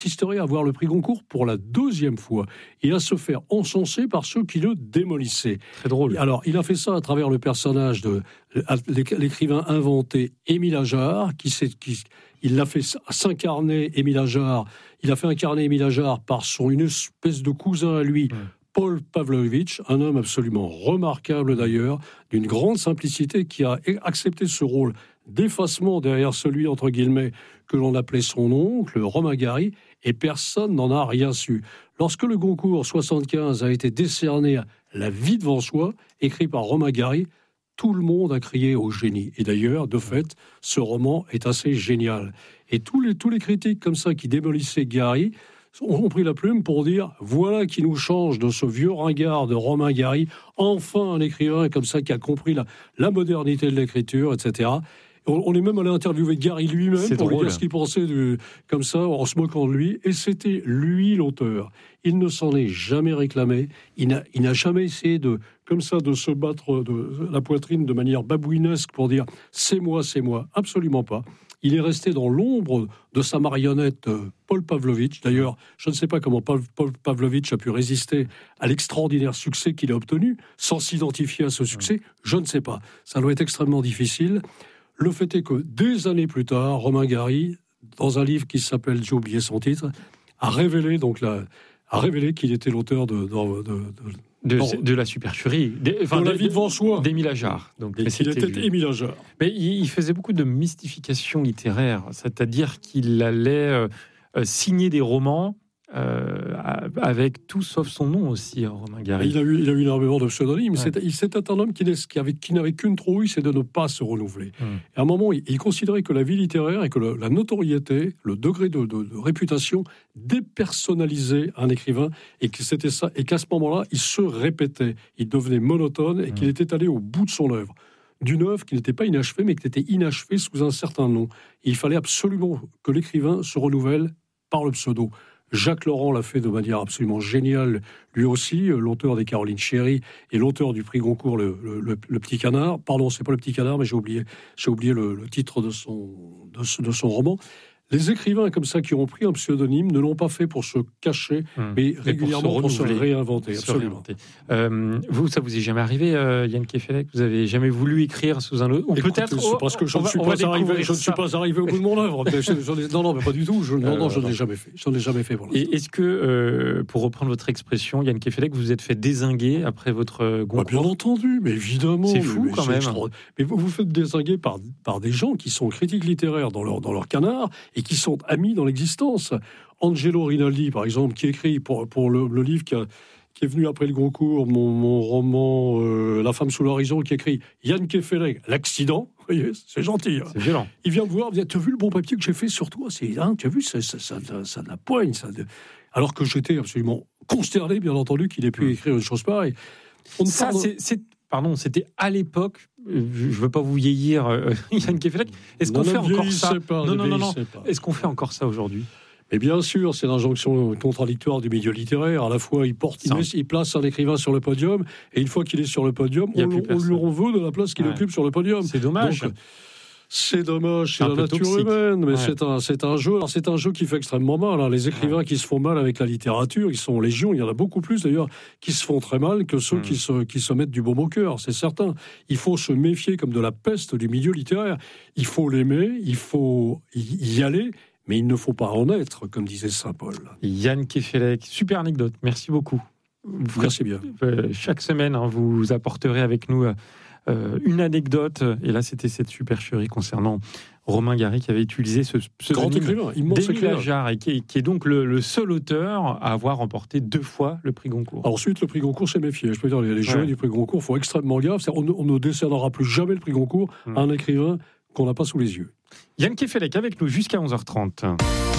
assisterait à avoir le prix Goncourt pour la 2e fois et à se faire encenser par ceux qui le démolissaient. Très drôle. Alors, il a fait ça à travers le personnage de l'écrivain inventé Émile Ajar, il l'a fait s'incarner Émile Ajar. Il a fait incarner Émile Ajar par une espèce de cousin à lui, Paul Pavlovitch, un homme absolument remarquable d'ailleurs, d'une grande simplicité, qui a accepté ce rôle d'effacement derrière celui, entre guillemets, que l'on appelait son oncle, Romain Gary, et personne n'en a rien su. Lorsque le Goncourt 75 a été décerné à La vie devant soi, écrit par Romain Gary, tout le monde a crié au génie. Et d'ailleurs, de fait, ce roman est assez génial. Et tous les critiques comme ça qui démolissaient Gary ont pris la plume pour dire voilà qui nous change de ce vieux ringard de Romain Gary, enfin un écrivain comme ça qui a compris la modernité de l'écriture, etc. On est même allé interviewer Gary lui-même pour lui dire ce qu'il pensait comme ça, en se moquant de lui. Et c'était lui l'auteur. Il ne s'en est jamais réclamé. Il n'a jamais essayé de se battre de la poitrine de manière babouinesque pour dire c'est moi. Absolument pas. Il est resté dans l'ombre de sa marionnette Paul Pavlovitch. D'ailleurs, je ne sais pas comment Paul Pavlovitch a pu résister à l'extraordinaire succès qu'il a obtenu sans s'identifier à ce succès. Je ne sais pas. Ça doit être extrêmement difficile. Le fait est que, des années plus tard, Romain Gary, dans un livre qui s'appelle, j'ai oublié son titre, a révélé qu'il était l'auteur de la supercherie, La vie devant soi, d'Émile Ajar. Donc, il était Émile Ajar. Mais il faisait beaucoup de mystification littéraire, c'est-à-dire qu'il allait signer des romans avec tout sauf son nom aussi, Romain Gary. Il a eu énormément de pseudonymes. Ouais. C'était un homme qui n'avait qu'une trouille, c'est de ne pas se renouveler. Et à un moment, il considérait que la vie littéraire et que la notoriété, le degré de réputation dépersonnalisait un écrivain, et que c'était ça, et qu'à ce moment-là, il se répétait, il devenait monotone, et qu'il était allé au bout de son œuvre. D'une œuvre qui n'était pas inachevée, mais qui était inachevée sous un certain nom. Et il fallait absolument que l'écrivain se renouvelle par le pseudo. Jacques Laurent l'a fait de manière absolument géniale, lui aussi, l'auteur des Caroline Chéry et l'auteur du prix Goncourt, le Petit Canard. Pardon, c'est pas le Petit Canard, mais j'ai oublié le titre de son roman. Les écrivains comme ça qui ont pris un pseudonyme ne l'ont pas fait pour se cacher, mais régulièrement pour se réinventer. Absolument. Vous, ça vous est jamais arrivé, Yann Kefelec? Vous avez jamais voulu écrire sous un autre? Ou peut-être c'est parce que je ne suis pas arrivé au bout de mon œuvre. Non, mais pas du tout. Je ne l'ai jamais fait. Je ne l'ai jamais fait pour l'instant. Et est-ce que, pour reprendre votre expression, Yann Kefelec, vous êtes fait dézinguer après votre Goncourt? Bien entendu, mais évidemment. C'est fou quand même. Mais vous faites dézinguer par des gens qui sont critiques littéraires dans leur canard et qui sont amis dans l'existence. Angelo Rinaldi, par exemple, qui écrit pour le livre qui est venu après le Goncourt, mon roman La femme sous l'horizon, qui écrit Yann Kefelec, l'accident. Vous voyez, c'est gentil. C'est violent. Il vient me voir, tu as vu le bon papier que j'ai fait sur toi? Tu as vu, ça de la poigne. Alors que j'étais absolument consterné, bien entendu, qu'il ait pu écrire une chose pareille. C'était à l'époque, je ne veux pas vous vieillir, Yann Kefelec. Est-ce qu'on fait encore ça? Non. Est-ce qu'on fait encore ça aujourd'hui? Et bien sûr, c'est l'injonction contradictoire du milieu littéraire. À la fois, il place un écrivain sur le podium, et une fois qu'il est sur le podium, on lui en veut de la place qu'il occupe sur le podium. C'est dommage. Donc, c'est dommage, c'est la nature humaine, mais c'est un jeu. Alors c'est un jeu qui fait extrêmement mal. Les écrivains qui se font mal avec la littérature, ils sont légion. Il y en a beaucoup plus d'ailleurs qui se font très mal que ceux qui se mettent du baume au cœur. C'est certain. Il faut se méfier comme de la peste du milieu littéraire. Il faut l'aimer, il faut y aller, mais il ne faut pas en être, comme disait saint Paul. Yann Kefelec, super anecdote. Merci beaucoup. Merci bien. Chaque semaine, vous apporterez avec nous une anecdote, et là c'était cette supercherie concernant Romain Gary qui avait utilisé ce pseudonyme d'Émile Ajar, et qui est donc le seul auteur à avoir remporté 2 fois le prix Goncourt. Ensuite, le prix Goncourt, c'est méfié. Je peux dire, les jurys du prix Goncourt font extrêmement gaffe. On ne décernera plus jamais le prix Goncourt à un écrivain qu'on n'a pas sous les yeux. Yann Kefelec avec nous jusqu'à 11h30.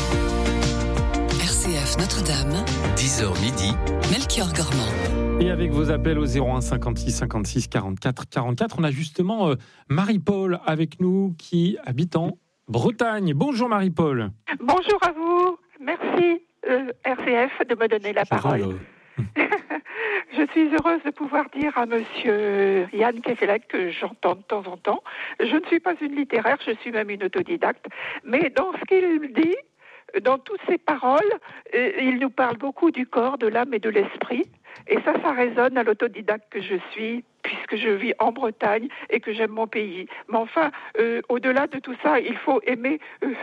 RCF Notre-Dame, 10h midi, Melchior Gormand. Et avec vos appels au 01 56 56 44 44, on a justement Marie-Paul avec nous qui habite en Bretagne. Bonjour Marie-Paul. Bonjour à vous. Merci RCF de me donner la parole. Je suis heureuse de pouvoir dire à monsieur Yann Kefelec, que j'entends de temps en temps, je ne suis pas une littéraire, je suis même une autodidacte, mais dans ce qu'il dit, dans toutes ces paroles, il nous parle beaucoup du corps, de l'âme et de l'esprit. Et ça résonne à l'autodidacte que je suis, puisque je vis en Bretagne et que j'aime mon pays. Mais enfin, au-delà de tout ça, il faut aimer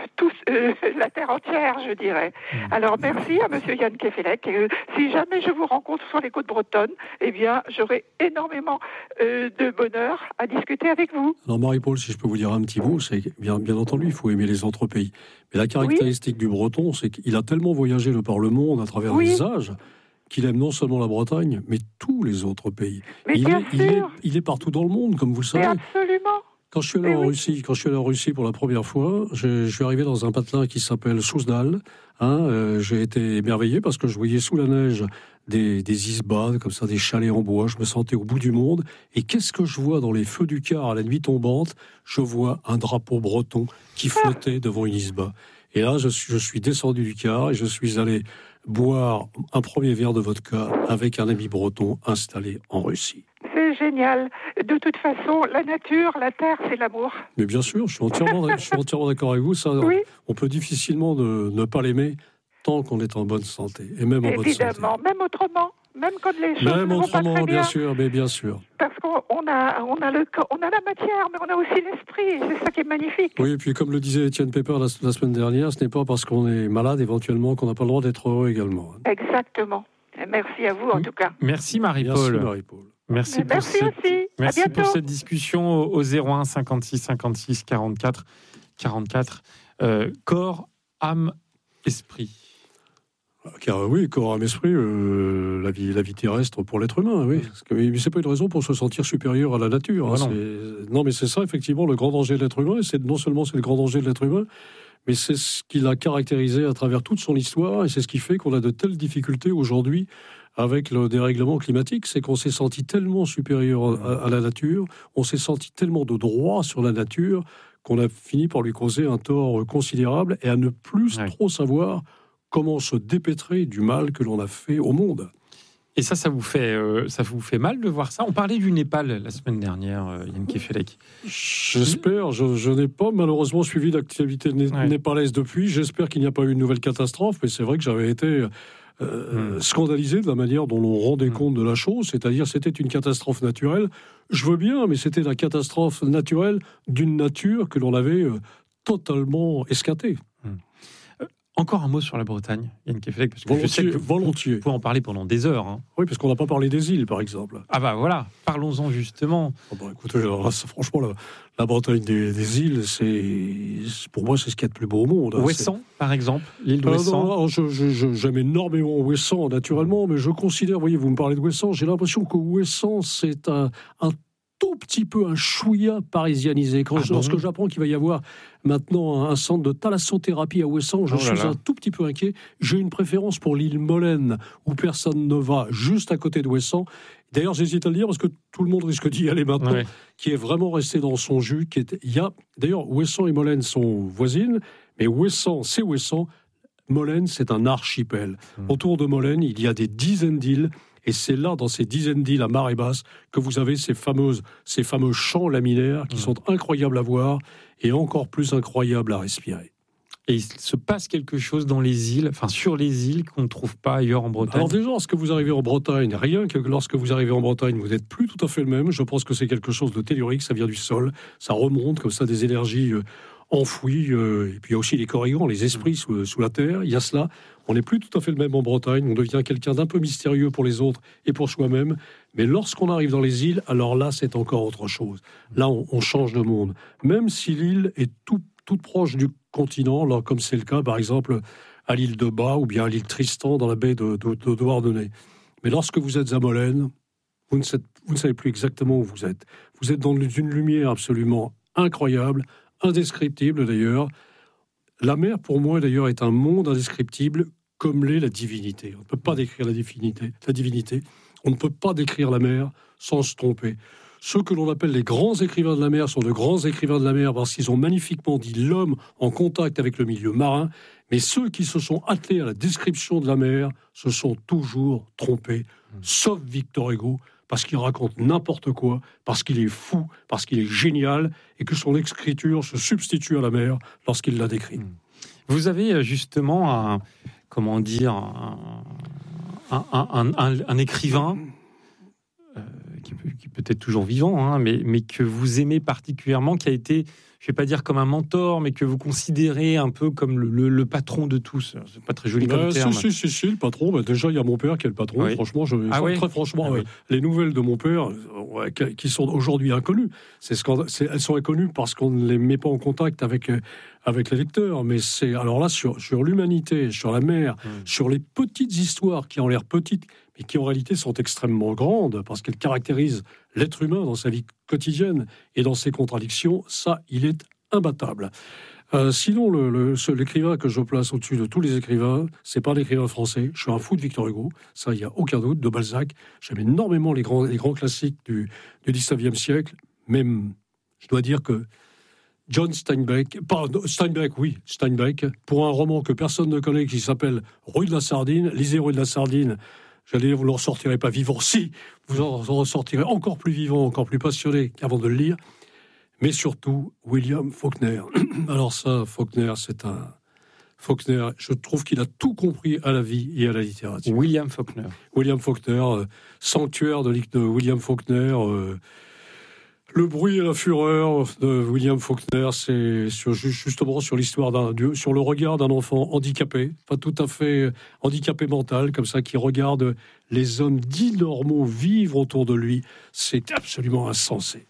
la terre entière, je dirais. Alors, merci à monsieur Yann Kefelec. Si jamais je vous rencontre sur les côtes bretonnes, eh bien, j'aurai énormément de bonheur à discuter avec vous. Alors, Marie-Paul, si je peux vous dire un petit mot, c'est bien entendu, il faut aimer les autres pays. Mais la caractéristique du Breton, c'est qu'il a tellement voyagé par le monde à travers les âges, qu'il aime non seulement la Bretagne, mais tous les autres pays. Mais il est partout dans le monde, comme vous le savez. Mais absolument. Quand je suis allé en Russie pour la première fois, je suis arrivé dans un patelin qui s'appelle Souzdal. J'ai été émerveillé parce que je voyais sous la neige des isbas, comme ça, des chalets en bois. Je me sentais au bout du monde. Et qu'est-ce que je vois dans les feux du car à la nuit tombante? Je vois un drapeau breton qui flottait devant une isba. Et là, je suis descendu du car et je suis allé boire un premier verre de vodka avec un ami breton installé en Russie. C'est génial. De toute façon, la nature, la terre, c'est l'amour. Mais bien sûr, je suis entièrement d'accord avec vous. Ça, on peut difficilement ne pas l'aimer tant qu'on est en bonne santé. Et même en bonne santé. Évidemment, même autrement. Même quand les choses ne vont pas très bien. Bien sûr. Parce qu'on a la matière, mais on a aussi l'esprit. C'est ça qui est magnifique. Oui, et puis comme le disait Étienne Pepper la semaine dernière, ce n'est pas parce qu'on est malade éventuellement qu'on n'a pas le droit d'être heureux également. Exactement. Merci à vous en tout cas. Merci Marie-Paul. Merci pour cette discussion au 01 56 56 44 44. Corps, âme, esprit. Car oui, corps, âme, esprit, la vie terrestre pour l'être humain, oui. Mais c'est pas une raison pour se sentir supérieur à la nature. Non, mais c'est ça, effectivement, le grand danger de l'être humain. Non seulement c'est le grand danger de l'être humain, mais c'est ce qui l'a caractérisé à travers toute son histoire, et c'est ce qui fait qu'on a de telles difficultés aujourd'hui avec le dérèglement climatique, c'est qu'on s'est senti tellement supérieur à la nature, on s'est senti tellement de droit sur la nature, qu'on a fini par lui causer un tort considérable, et à ne plus trop savoir comment se dépêtrer du mal que l'on a fait au monde. Et ça vous fait mal de voir ça? On parlait du Népal la semaine dernière, Yann Kefelec. J'espère. Je n'ai pas malheureusement suivi l'activité népalaise depuis. J'espère qu'il n'y a pas eu une nouvelle catastrophe, mais c'est vrai que j'avais été scandalisé de la manière dont l'on rendait compte de la chose, c'est-à-dire c'était une catastrophe naturelle. Je veux bien, mais c'était la catastrophe naturelle d'une nature que l'on avait totalement escatée. Encore un mot sur la Bretagne, Yann Kefelec, parce que je sais que volontiers. Vous pouvez en parler pendant des heures. Hein. Oui, parce qu'on n'a pas parlé des îles, par exemple. Ah bah voilà, parlons-en justement. Écoutez, franchement, la Bretagne des îles, pour moi, c'est ce qu'il y a de plus beau au monde. Ouessant, par exemple, l'île d'Ouessant. J'aime énormément Ouessant, naturellement, mais je considère, voyez, vous me parlez de Ouessant, j'ai l'impression que Ouessant, c'est un tout petit peu un chouïa parisianisé. Lorsque j'apprends qu'il va y avoir maintenant un centre de thalassothérapie à Ouessant, je suis un tout petit peu inquiet. J'ai une préférence pour l'île Molène, où personne ne va, juste à côté d'Ouessant. D'ailleurs, j'hésite à le dire, parce que tout le monde risque d'y aller maintenant, qui est vraiment resté dans son jus. D'ailleurs, Ouessant et Molène sont voisines, mais Ouessant, c'est Ouessant. Molène, c'est un archipel. Autour de Molène, il y a des dizaines d'îles. Et c'est là, dans ces dizaines d'îles à marée basse, que vous avez ces fameux champs laminaires qui sont incroyables à voir et encore plus incroyables à respirer. Et il se passe quelque chose dans les îles, sur les îles qu'on ne trouve pas ailleurs en Bretagne. Alors déjà, lorsque vous arrivez en Bretagne, rien que lorsque vous arrivez en Bretagne, vous n'êtes plus tout à fait le même. Je pense que c'est quelque chose de tellurique, ça vient du sol, ça remonte comme ça des énergies enfouis, et puis il y a aussi les corrigans, les esprits sous la terre, il y a cela. On n'est plus tout à fait le même en Bretagne, on devient quelqu'un d'un peu mystérieux pour les autres et pour soi-même, mais lorsqu'on arrive dans les îles, alors là, c'est encore autre chose. Là, on change de monde. Même si l'île est toute proche du continent, là, comme c'est le cas, par exemple, à l'île de Bas ou bien à l'île Tristan, dans la baie de Douarnenez. Mais lorsque vous êtes à Molène, vous ne savez plus exactement où vous êtes. Vous êtes dans une lumière absolument incroyable, indescriptible d'ailleurs. La mer, pour moi, d'ailleurs, est un monde indescriptible, comme l'est la divinité. On ne peut pas décrire la divinité. On ne peut pas décrire la mer sans se tromper. Ceux que l'on appelle les grands écrivains de la mer sont de grands écrivains de la mer parce qu'ils ont magnifiquement dit l'homme en contact avec le milieu marin. Mais ceux qui se sont attelés à la description de la mer se sont toujours trompés, sauf Victor Hugo, parce qu'il raconte n'importe quoi, parce qu'il est fou, parce qu'il est génial, et que son écriture se substitue à la mer lorsqu'il la décrit. Vous avez justement un écrivain qui peut être toujours vivant, mais que vous aimez particulièrement, qui a été, je ne vais pas dire comme un mentor, mais que vous considérez un peu comme le patron de tous. C'est pas très joli comme terme. Si, le patron. Déjà, il y a mon père qui est le patron. Oui. Franchement, très franchement, les nouvelles de mon père, qui sont aujourd'hui inconnues, elles sont inconnues parce qu'on ne les met pas en contact avec les lecteurs. Mais c'est alors là sur l'humanité, sur la mer, sur les petites histoires qui ont l'air petites, mais qui en réalité sont extrêmement grandes parce qu'elles caractérisent l'être humain dans sa vie quotidienne et dans ses contradictions. Ça, il est imbattable. Sinon, l'écrivain que je place au-dessus de tous les écrivains, c'est pas l'écrivain français. Je suis un fou de Victor Hugo, ça, il n'y a aucun doute, de Balzac. J'aime énormément les grands classiques du 19e siècle. Même, je dois dire que John Steinbeck, pour un roman que personne ne connaît, qui s'appelle Rue de la Sardine, lisez Rue de la Sardine. J'allais dire, vous ne le ressortirez pas vivant. Si, vous en ressortirez encore plus vivant, encore plus passionné qu'avant de le lire. Mais surtout, William Faulkner. Alors ça, Faulkner, je trouve qu'il a tout compris à la vie et à la littérature. William Faulkner, Sanctuaire de William Faulkner. Le bruit et la fureur de William Faulkner, c'est justement sur l'histoire sur le regard d'un enfant handicapé, pas tout à fait handicapé mental, comme ça, qui regarde les hommes dits normaux vivre autour de lui. C'est absolument insensé.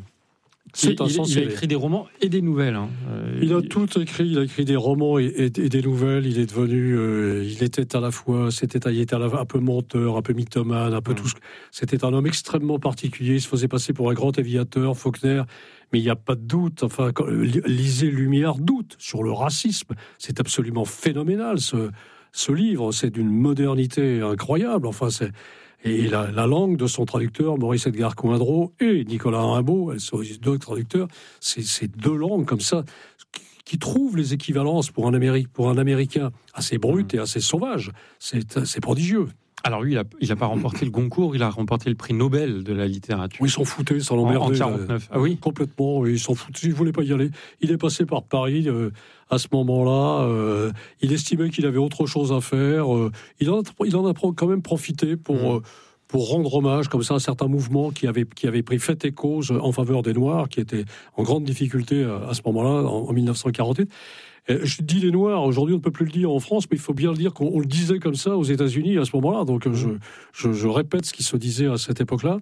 Il a écrit des romans et des nouvelles. Il a tout écrit. Il a écrit des romans et des nouvelles. Il est devenu. Il était à la fois. Il était un peu menteur, un peu mythomane, un peu tout. C'était un homme extrêmement particulier. Il se faisait passer pour un grand aviateur, Faulkner. Mais il n'y a pas de doute. Enfin, lisez Lumière, doute sur le racisme. C'est absolument phénoménal ce livre. C'est d'une modernité incroyable. Enfin, c'est. Et la langue de son traducteur, Maurice Edgar Coindreau, et Nicolas Rimbaud, elles sont deux traducteurs, c'est deux langues comme ça, qui trouvent les équivalences pour un Américain assez brut et assez sauvage. C'est prodigieux. Alors lui, il n'a pas remporté le Goncourt, il a remporté le prix Nobel de la littérature. Oui, ils s'en foutaient, ça l'emmerdait. En 49. Ah oui, complètement, ils s'en foutaient, il ne voulait pas y aller. Il est passé par Paris à ce moment-là. Il estimait qu'il avait autre chose à faire. Il en a quand même profité pour rendre hommage comme ça à certains mouvements qui avaient pris fait et cause en faveur des Noirs, qui étaient en grande difficulté à ce moment-là, en 1948. Je dis les Noirs, aujourd'hui on ne peut plus le dire en France, mais il faut bien le dire qu'on le disait comme ça aux États-Unis à ce moment-là. Donc je répète ce qui se disait à cette époque-là.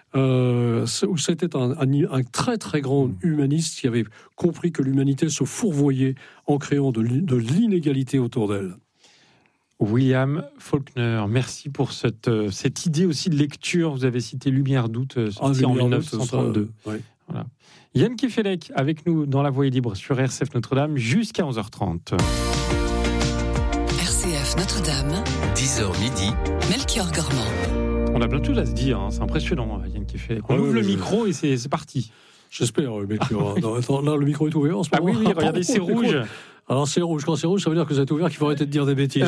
C'était un très très grand humaniste qui avait compris que l'humanité se fourvoyait en créant de l'inégalité autour d'elle. William Faulkner, merci pour cette idée aussi de lecture. Vous avez cité Lumière doute, sorti en 1932. Ouais. Voilà. Yann Kefelec avec nous dans La Voix est libre sur RCF Notre-Dame jusqu'à 11h30. RCF Notre-Dame, 10h midi, Melchior Gormand. On a plein de choses à se dire, hein. C'est impressionnant, Yann Kefelec. On ouvre le micro et c'est parti. J'espère, Melchior. Là, le micro est ouvert en ce moment. Ah oui, regardez, c'est rouge. Alors c'est rouge, quand c'est rouge, ça veut dire que vous êtes ouvert, qu'il faut arrêter de dire des bêtises.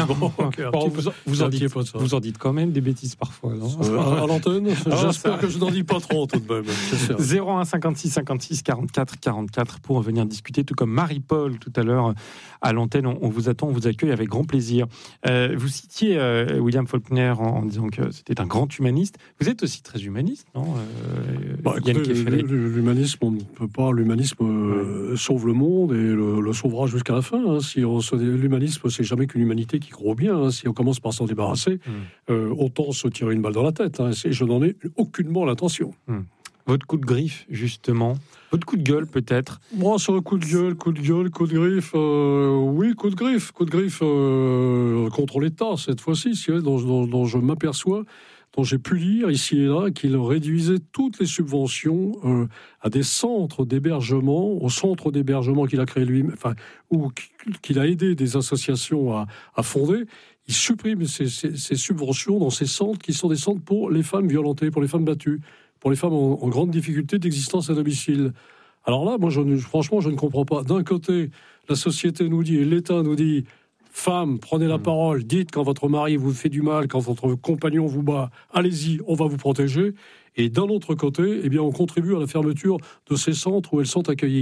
Vous en dites quand même des bêtises parfois, non à l'antenne, j'espère que je n'en dis pas trop tout de même. 01 56 56 44 44 pour venir discuter, tout comme Marie-Paul tout à l'heure à l'antenne. On vous attend, on vous accueille avec grand plaisir. Vous citiez William Faulkner en disant que c'était un grand humaniste. Vous êtes aussi très humaniste, non l'humanisme, on ne peut pas. L'humanisme sauve le monde et le sauvera jusqu'à la fin. L'humanisme, c'est jamais qu'une humanité qui croit bien. Si on commence par s'en débarrasser, autant se tirer une balle dans la tête. Je n'en ai aucunement l'intention. Votre coup de griffe, justement. Votre coup de gueule, peut-être. Moi, sur le coup de griffe, oui, coup de griffe contre l'État, cette fois-ci, dont je m'aperçois, dont j'ai pu lire ici et là, qu'il réduisait toutes les subventions à des centres d'hébergement, aux centres d'hébergement qu'il a créé lui-même, ou qu'il a aidé des associations à fonder. Il supprime ces subventions dans ces centres qui sont des centres pour les femmes violentées, pour les femmes battues, pour les femmes en grande difficulté d'existence à domicile. Alors là, moi, franchement, je ne comprends pas. D'un côté, la société nous dit, et l'État nous dit, femmes, prenez la parole, dites quand votre mari vous fait du mal, quand votre compagnon vous bat, allez-y, on va vous protéger. Et d'un autre côté, on contribue à la fermeture de ces centres où elles sont accueillies.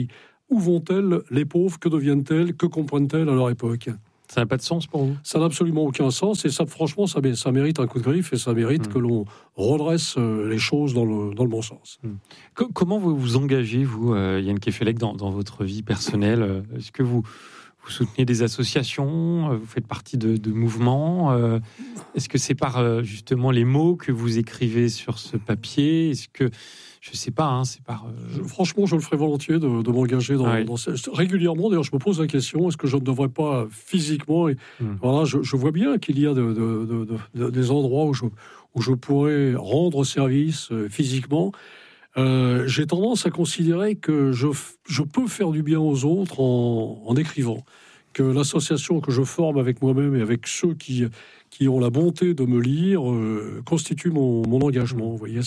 où vont-elles, les pauvres, que deviennent-elles, que comprennent-elles à leur époque ? Ça n'a pas de sens pour vous ? Ça n'a absolument aucun sens, et ça, franchement, ça mérite un coup de griffe, et ça mérite que l'on redresse les choses dans le bon sens. Comment vous vous engagez, vous, Yann Kefelec, dans votre vie personnelle ? Est-ce que vous soutenez des associations ? Vous faites partie de mouvements ? Est-ce que c'est par, justement, les mots que vous écrivez sur ce papier ? Est-ce que... Je ne sais pas, c'est par... Franchement, je le ferai volontiés de m'engager régulièrement. D'ailleurs, je me pose la question, est-ce que je ne devrais pas physiquement... Voilà, je vois bien qu'il y a des endroits où je pourrais rendre service physiquement. J'ai tendance à considérer que je peux faire du bien aux autres en écrivant. Que l'association que je forme avec moi-même et avec ceux qui ont la bonté de me lire constitue mon engagement. Vous voyez,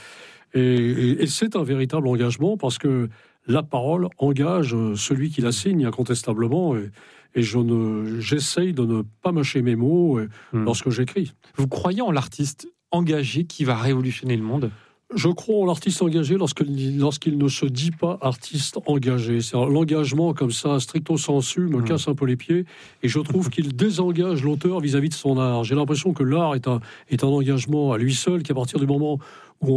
Et c'est un véritable engagement parce que la parole engage celui qui la signe incontestablement et j'essaye de ne pas mâcher mes mots lorsque j'écris. Vous croyez en l'artiste engagé qui va révolutionner le monde ? Je crois en l'artiste engagé lorsqu'il ne se dit pas artiste engagé. C'est-à-dire, l'engagement comme ça, stricto sensu, me casse un peu les pieds et je trouve qu'il désengage l'auteur vis-à-vis de son art. J'ai l'impression que l'art est un engagement à lui seul, qu'à partir du moment où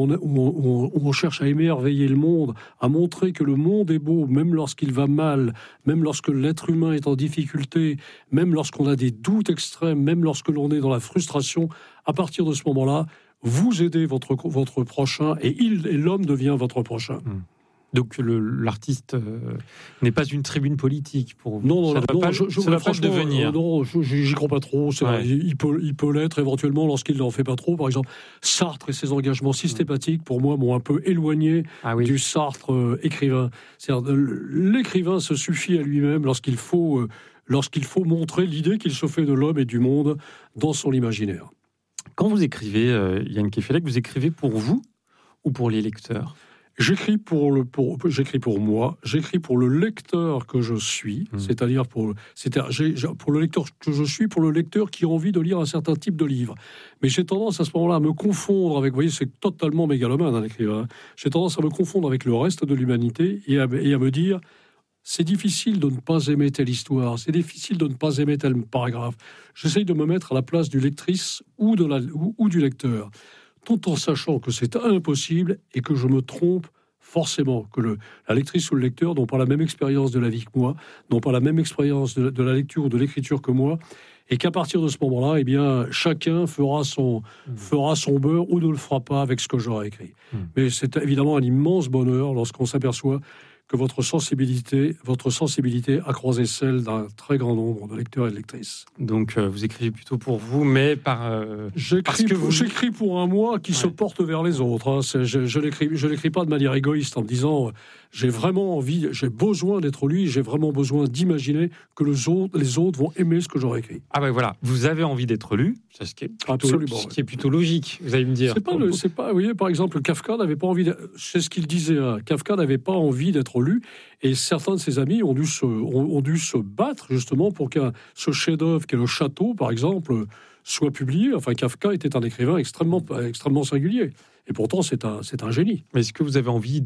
on cherche à émerveiller le monde, à montrer que le monde est beau, même lorsqu'il va mal, même lorsque l'être humain est en difficulté, même lorsqu'on a des doutes extrêmes, même lorsque l'on est dans la frustration, à partir de ce moment-là, vous aidez votre prochain et l'homme devient votre prochain. Donc l'artiste n'est pas une tribune politique pour vous. Non, ça ne va pas le devenir. Non, j'y crois pas trop. Il peut l'être éventuellement lorsqu'il n'en fait pas trop. Par exemple, Sartre et ses engagements systématiques, pour moi, m'ont un peu éloigné du Sartre écrivain. C'est-à-dire, l'écrivain se suffit à lui-même lorsqu'il faut montrer l'idée qu'il se fait de l'homme et du monde dans son imaginaire. Quand vous écrivez, Yann Kefelec, vous écrivez pour vous ou pour les lecteurs ? J'écris pour moi, j'écris pour le lecteur que je suis, c'est-à-dire pour le lecteur que je suis, pour le lecteur qui a envie de lire un certain type de livre. Mais j'ai tendance à ce moment-là à me confondre avec, vous voyez, c'est totalement mégalomane un écrivain. J'ai tendance à me confondre avec le reste de l'humanité et à me dire, c'est difficile de ne pas aimer telle histoire, c'est difficile de ne pas aimer tel paragraphe. J'essaye de me mettre à la place du lectrice ou du lecteur, tout en sachant que c'est impossible et que je me trompe forcément, que la lectrice ou le lecteur n'ont pas la même expérience de la vie que moi, n'ont pas la même expérience de la lecture ou de l'écriture que moi, et qu'à partir de ce moment-là, eh bien, chacun fera son beurre ou ne le fera pas avec ce que j'aurai écrit. Mais c'est évidemment un immense bonheur lorsqu'on s'aperçoit que votre sensibilité a croisé celle d'un très grand nombre de lecteurs et de lectrices. Donc, vous écrivez plutôt pour vous, mais J'écris pour un moi qui se porte vers les autres. Hein. Je l'écris pas de manière égoïste en me disant j'ai besoin d'être lu, j'ai vraiment besoin d'imaginer que les autres vont aimer ce que j'aurais écrit. Ah ben voilà, vous avez envie d'être lu, ce qui est plutôt logique, vous allez me dire. Vous voyez, par exemple, Kafka n'avait pas envie, c'est ce qu'il disait, Kafka n'avait pas envie d'être lu, et certains de ses amis ont dû se battre justement pour que ce chef-d'œuvre qu'est Le Château, par exemple, soit publié. Enfin, Kafka était un écrivain extrêmement singulier. Et pourtant, c'est un génie. Mais est-ce que vous avez envie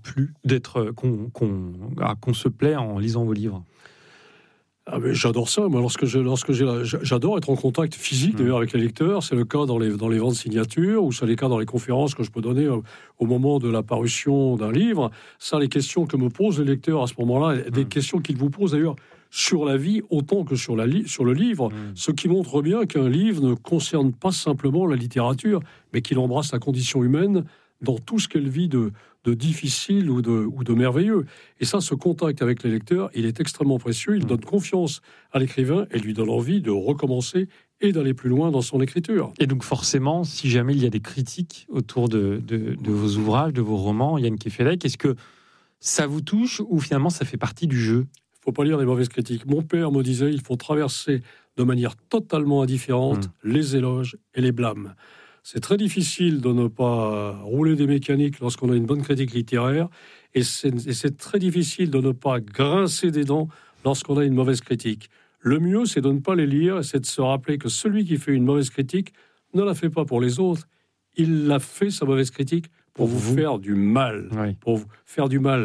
qu'on se plaît en lisant vos livres ? Ah mais j'adore ça. Moi, j'adore être en contact physique d'ailleurs avec les lecteurs. C'est le cas dans les ventes de signatures, ou c'est le cas dans les conférences que je peux donner au moment de la parution d'un livre. Ça, les questions que me posent les lecteurs à ce moment-là, des questions qu'ils vous posent d'ailleurs sur la vie autant que sur le livre, ce qui montre bien qu'un livre ne concerne pas simplement la littérature, mais qu'il embrasse la condition humaine dans tout ce qu'elle vit de difficile ou de merveilleux. Et ça, ce contact avec les lecteurs, il est extrêmement précieux. Il donne confiance à l'écrivain et lui donne envie de recommencer et d'aller plus loin dans son écriture. Et donc forcément, si jamais il y a des critiques autour de vos ouvrages, de vos romans, Yann Kefelec, est-ce que ça vous touche ou finalement ça fait partie du jeu ? Il ne faut pas lire les mauvaises critiques. Mon père me disait il faut traverser de manière totalement indifférente les éloges et les blâmes. C'est très difficile de ne pas rouler des mécaniques lorsqu'on a une bonne critique littéraire, et c'est très difficile de ne pas grincer des dents lorsqu'on a une mauvaise critique. Le mieux, c'est de ne pas les lire, et c'est de se rappeler que celui qui fait une mauvaise critique ne la fait pas pour les autres, il l'a fait, sa mauvaise critique, pour vous faire du mal. Oui. Pour vous faire du mal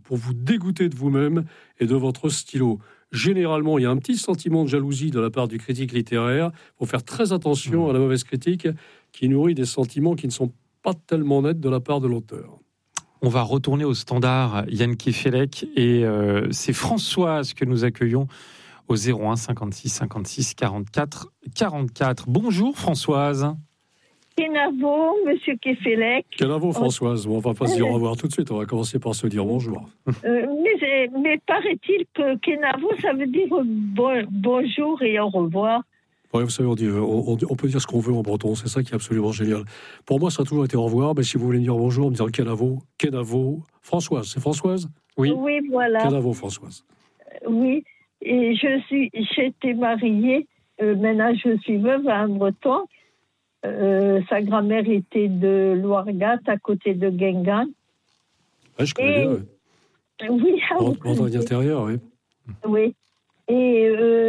pour vous dégoûter de vous-même et de votre stylo. Généralement, il y a un petit sentiment de jalousie de la part du critique littéraire. Il faut faire très attention à la mauvaise critique qui nourrit des sentiments qui ne sont pas tellement nets de la part de l'auteur. On va retourner au standard, Yann Kefelec, et c'est Françoise que nous accueillons au 01 56 56 44 44. Bonjour Françoise. Kenavo, monsieur Kefelec. Kenavo, Françoise. Bon, on va pas se dire au revoir tout de suite, on va commencer par se dire bonjour. Mais paraît-il que Kenavo, ça veut dire bonjour et au revoir. Ouais, vous savez, on peut dire ce qu'on veut en breton, c'est ça qui est absolument génial. Pour moi, ça a toujours été au revoir, mais si vous voulez me dire bonjour, en me disant Kenavo, Françoise, c'est Françoise ? Oui, voilà. Kenavo, Françoise. Oui, et j'étais mariée, maintenant je suis veuve à un breton. Sa grand-mère était de Loirgat, à côté de Guingamp. Ouais, je connais bien. Oui, Bretagne intérieure, oui. Oui. Et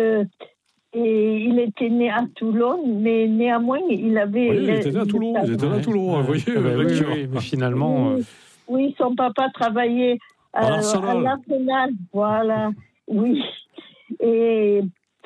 il était né à Toulon, mais néanmoins, il avait... Oui, il était né à Toulon, vous voyez. Oui, mais finalement... Oui, son papa travaillait à l'Arsenal, voilà, oui. Et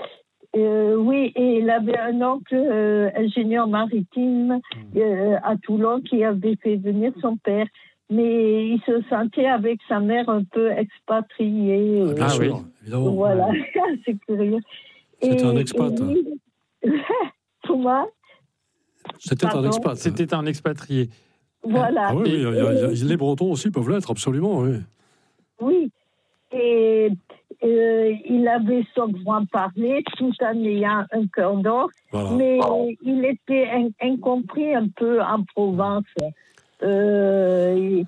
il avait un oncle ingénieur maritime à Toulon qui avait fait venir son père. Mais il se sentait avec sa mère un peu expatrié. Bien sûr, évidemment. Voilà, c'est curieux. C'était un expat. Thomas. C'était un expat. C'était un expatrié. Voilà. Ah oui, les Bretons aussi peuvent l'être, absolument, oui. Oui. Et il avait son grand-parler tout en ayant un cœur d'or. Voilà. Mais il était incompris un peu en Provence. Il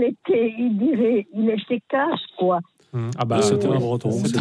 était cash, quoi. C'était un Breton. C'était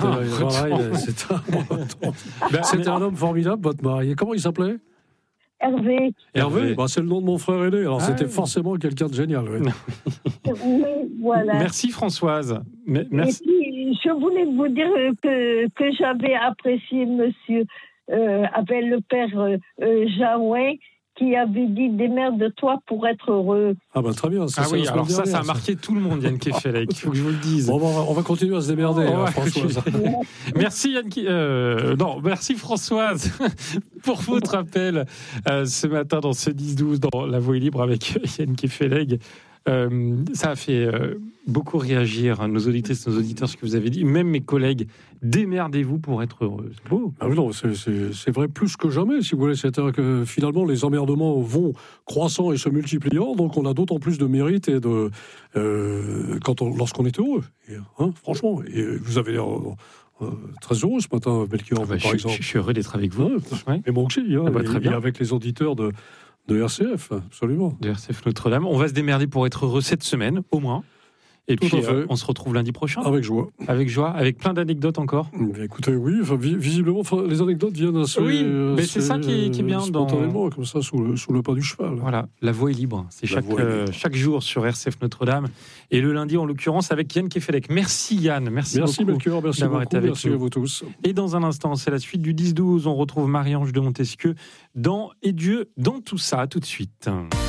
un homme formidable, votre mari. Comment il s'appelait ? Hervé. C'est le nom de mon frère aîné. Alors c'était forcément quelqu'un de génial. Oui. Oui, voilà. Merci Françoise. Merci. Et puis, je voulais vous dire que j'avais apprécié monsieur avec le père Jaouin, qui avait dit démerde-toi pour être heureux. Ah ben très bien. Ça a marqué tout le monde, Yann Kefelec. Il faut que je vous le dise. Bon, on va continuer à se démerder, Françoise. Merci merci Françoise pour votre appel ce matin dans ce 10-12 dans La Voix est libre avec Yann Kefelec. Ça a fait beaucoup réagir nos auditrices, nos auditeurs, ce que vous avez dit. Même mes collègues, démerdez-vous pour être heureux. C'est beau. Ah oui, non, c'est vrai plus que jamais, si vous voulez. C'est-à-dire que finalement, les emmerdements vont croissant et se multipliant, donc on a d'autant plus de mérite et lorsqu'on est heureux. Franchement, et vous avez l'air très heureux ce matin, Melchior, par exemple. Je suis heureux d'être avec vous. Et moi aussi, très bien. Avec les auditeurs de RCF, absolument. De RCF Notre-Dame. On va se démerder pour être heureux cette semaine, au moins. Et puis, on se retrouve lundi prochain. Avec joie. Avec plein d'anecdotes encore. Écoutez, oui, visiblement, les anecdotes viennent assez... Oui, mais c'est ça qui est bien. Spontanément, comme ça, sous le pas du cheval. Voilà, La Voix est libre. C'est chaque jour sur RCF Notre-Dame. Et le lundi, en l'occurrence, avec Yann Kefelec. Merci Yann, merci beaucoup Melchior, d'avoir été avec nous. Merci à vous tous. Et dans un instant, c'est la suite du 10-12. On retrouve Marie-Ange de Montesquieu dans Et Dieu dans tout ça. À tout de suite.